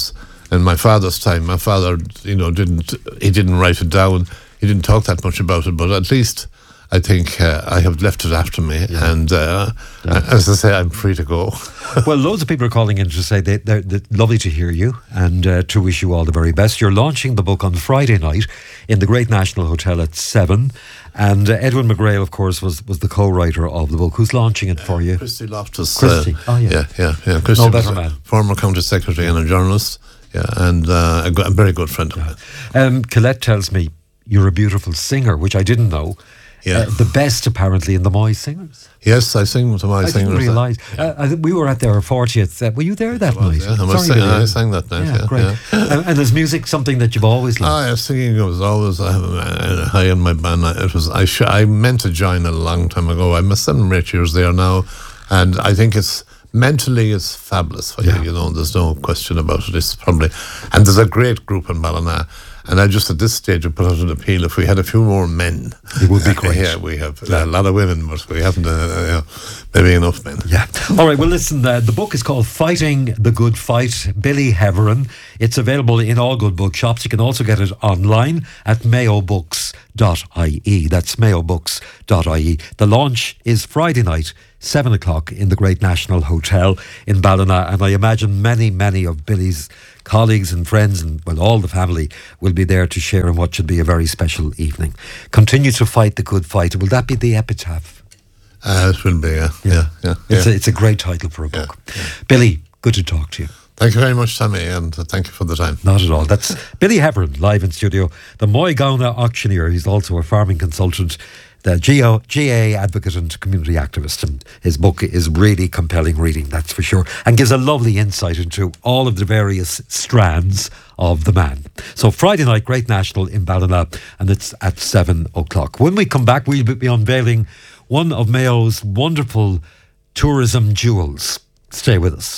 Speaker 5: in my father's time, my father, you know, didn't he didn't write it down. He didn't talk that much about it, but at least I think uh, I have left it after me, yeah. and uh, yeah. as I say, I'm free to go.
Speaker 2: Well, loads of people are calling in to say they, they're, they're lovely to hear you and uh, to wish you all the very best. You're launching the book on Friday night in the Great National Hotel at seven, and uh, Edwin McGrail, of course, was, was the co-writer of the book. Who's launching it for you?
Speaker 5: Christy Loftus.
Speaker 2: Christy.
Speaker 5: Uh,
Speaker 2: oh yeah,
Speaker 5: yeah, yeah, yeah. Christy
Speaker 2: no better
Speaker 5: was
Speaker 2: man.
Speaker 5: a former County Secretary and a journalist. Yeah, and uh, a, go- a very good friend of mine.
Speaker 2: Um, Colette tells me you're a beautiful singer, which I didn't know.
Speaker 5: Yeah.
Speaker 2: Uh, the best, apparently, in the Moy Singers.
Speaker 5: Yes, I sing with the Moy
Speaker 2: I
Speaker 5: Singers.
Speaker 2: I didn't realise. Uh, I think we were at their fortieth. Uh, were you there that
Speaker 5: was,
Speaker 2: night?
Speaker 5: Yeah, I,
Speaker 2: Sorry,
Speaker 5: sing,
Speaker 2: yeah.
Speaker 5: I sang that night.
Speaker 2: Yeah,
Speaker 5: yeah,
Speaker 2: great.
Speaker 5: yeah.
Speaker 2: and, and is music something that you've always loved?
Speaker 5: Oh, yeah, singing was always uh, high in my band. It was. I sh- I meant to join a long time ago. I'm seven or eight years there now, and I think it's mentally it's fabulous for
Speaker 2: yeah.
Speaker 5: you. You know, there's no question about it. It's probably, and there's a great group in Ballina. And I just at this stage would put out an appeal: if we had a few more men,
Speaker 2: it would be great.
Speaker 5: Yeah, we have yeah. a lot of women, but we haven't. Uh, you know, maybe enough men.
Speaker 2: Yeah. All right. Well, listen. Uh, the book is called "Fighting the Good Fight." Billy Heverin. It's available in all good bookshops. You can also get it online at mayo books dot I E. That's mayo books dot I E. The launch is Friday night, seven o'clock in the Great National Hotel in Ballina, and I imagine many, many of Billy's colleagues and friends and, well, all the family will be there to share in what should be a very special evening. Continue to fight the good fight. Will that be the epitaph?
Speaker 5: Uh, it will be, yeah. Yeah, yeah. yeah,
Speaker 2: it's,
Speaker 5: yeah.
Speaker 2: A, it's a great title for a book.
Speaker 5: Yeah, yeah.
Speaker 2: Billy, good to talk to you.
Speaker 5: Thank you very much, Sammy, and thank you for the time.
Speaker 2: Not at all. That's Billy Heverin, live in studio. The Moygauna auctioneer. He's also a farming consultant, the G A advocate and community activist, and his book is really compelling reading, that's for sure, and gives a lovely insight into all of the various strands of the man. So Friday night, Great National in Ballina, and it's at seven o'clock. When we come back, we'll be unveiling one of Mayo's wonderful tourism jewels. Stay with us.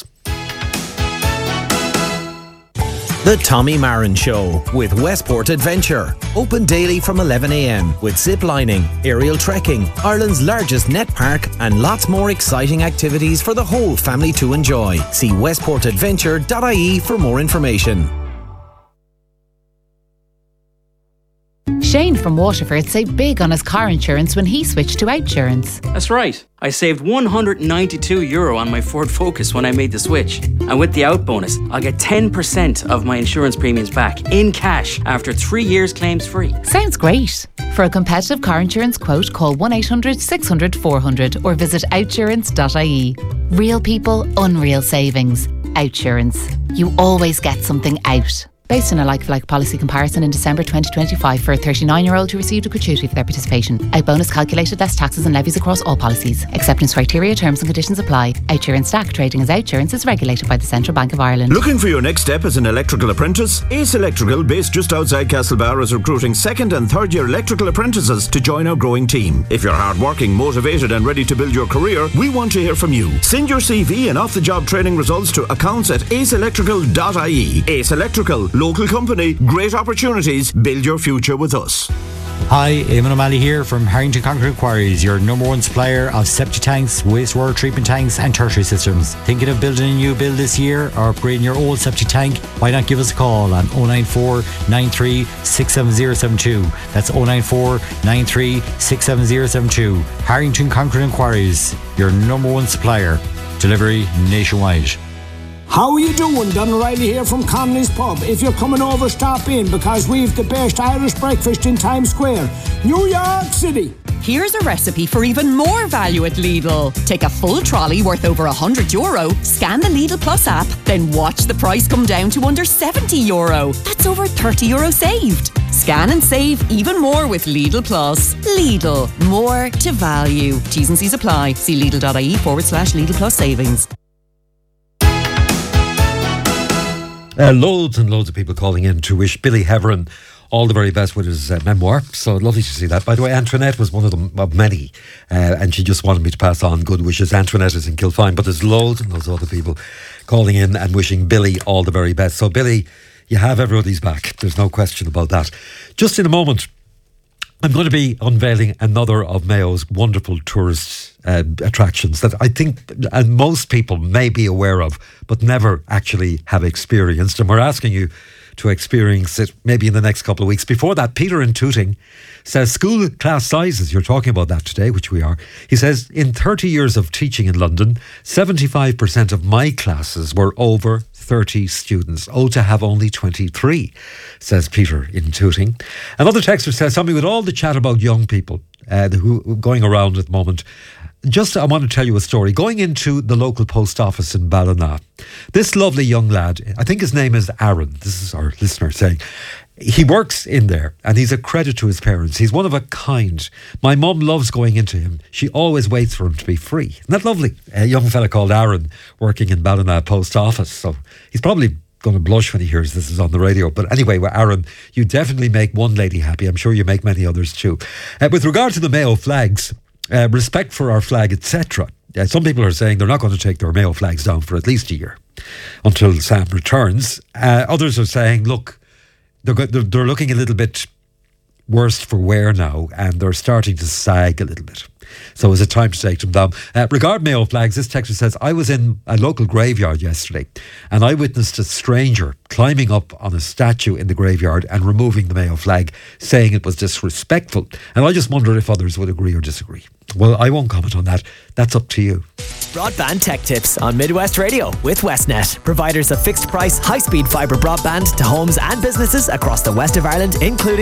Speaker 22: The Tommy Marin Show with Westport Adventure. Open daily from eleven a.m. with zip lining, aerial trekking, Ireland's largest net park, and lots more exciting activities for the whole family to enjoy. See westport adventure dot I E for more information.
Speaker 6: Shane from Waterford saved big on his car insurance when he switched to Outsurance.
Speaker 7: That's right. I saved one hundred ninety-two euro on my Ford Focus when I made the switch. And with the out bonus, I'll get ten percent of my insurance premiums back in cash after three years claims free.
Speaker 6: Sounds great. For a competitive car insurance quote, call one eight hundred six hundred four hundred or visit outsurance dot I E. Real people, unreal savings. Outsurance. You always get something out. Based on a like-for-like policy comparison in December twenty twenty-five for a thirty-nine-year-old who received a gratuity for their participation. Out bonus calculated less taxes and levies across all policies. Acceptance criteria, terms and conditions apply. Outsurance Stack trading as Outsurance is regulated by the Central Bank of Ireland.
Speaker 8: Looking for your next step as an electrical apprentice? Ace Electrical, based just outside Castlebar, is recruiting second and third year electrical apprentices to join our growing team. If you're hardworking, motivated and ready to build your career, we want to hear from you. Send your C V and off-the-job training results to accounts at ace electrical dot I E. Ace Electrical, local company, great opportunities, build your future with us.
Speaker 10: Hi, Eamon O'Malley here from Harrington Concrete Quarries, your number one supplier of septic tanks, wastewater treatment tanks and tertiary systems. Thinking of building a new build this year or upgrading your old septic tank? Why not give us a call on oh nine four, nine three six seven oh seven two. That's oh nine four, nine three six seven oh seven two. Harrington Concrete Quarries, your number one supplier. Delivery nationwide.
Speaker 11: How are you doing? Don O'Reilly here from Connolly's Pub. If you're coming over, stop in because we've the best Irish breakfast in Times Square, New York City.
Speaker 12: Here's a recipe for even more value at Lidl. Take a full trolley worth over one hundred euro, scan the Lidl Plus app, then watch the price come down to under seventy euro. That's over thirty euro saved. Scan and save even more with Lidl Plus. Lidl, more to value. T's and C's apply. See Lidl.ie forward slash Lidl Plus savings.
Speaker 2: Uh, loads and loads of people calling in to wish Billy Heverin all the very best with his uh, memoir. So lovely to see that. By the way, Antoinette was one of them, of many, uh, and she just wanted me to pass on good wishes. Antoinette is in Kilfine, but there's loads and loads of other people calling in and wishing Billy all the very best. So Billy, you have everybody's back. There's no question about that. Just in a moment, I'm going to be unveiling another of Mayo's wonderful tourist uh, attractions that I think uh, most people may be aware of, but never actually have experienced. And we're asking you to experience it maybe in the next couple of weeks. Before that, Peter in Tooting says school class sizes, you're talking about that today, which we are. He says, in thirty years of teaching in London, seventy-five percent of my classes were over thirty students. Oh, to have only twenty-three, says Peter in Tooting. Another texter says, something with all the chat about young people uh, who going around at the moment. Just, I want to tell you a story. Going into the local post office in Ballina, this lovely young lad, I think his name is Aaron, this is our listener saying, he works in there and he's a credit to his parents. He's one of a kind. My mum loves going into him. She always waits for him to be free. Isn't that lovely? A young fella called Aaron working in Ballina post office. So he's probably going to blush when he hears this is on the radio. But anyway, well, Aaron, you definitely make one lady happy. I'm sure you make many others too. Uh, with regard to the Mayo flags, uh, respect for our flag, et cetera. Uh, some people are saying they're not going to take their Mayo flags down for at least a year until Sam returns. Uh, others are saying, look, They're, they're, they're looking a little bit worse for wear now, and they're starting to sag a little bit. So is it time to take them down? Uh, regarding Mayo flags, this texter says, I was in a local graveyard yesterday and I witnessed a stranger climbing up on a statue in the graveyard and removing the Mayo flag, saying it was disrespectful. And I just wonder if others would agree or disagree. Well, I won't comment on that. That's up to you.
Speaker 22: Broadband Tech Tips on Midwest Radio with Westnet, providers of fixed price, high speed fibre broadband to homes and businesses across the west of Ireland, including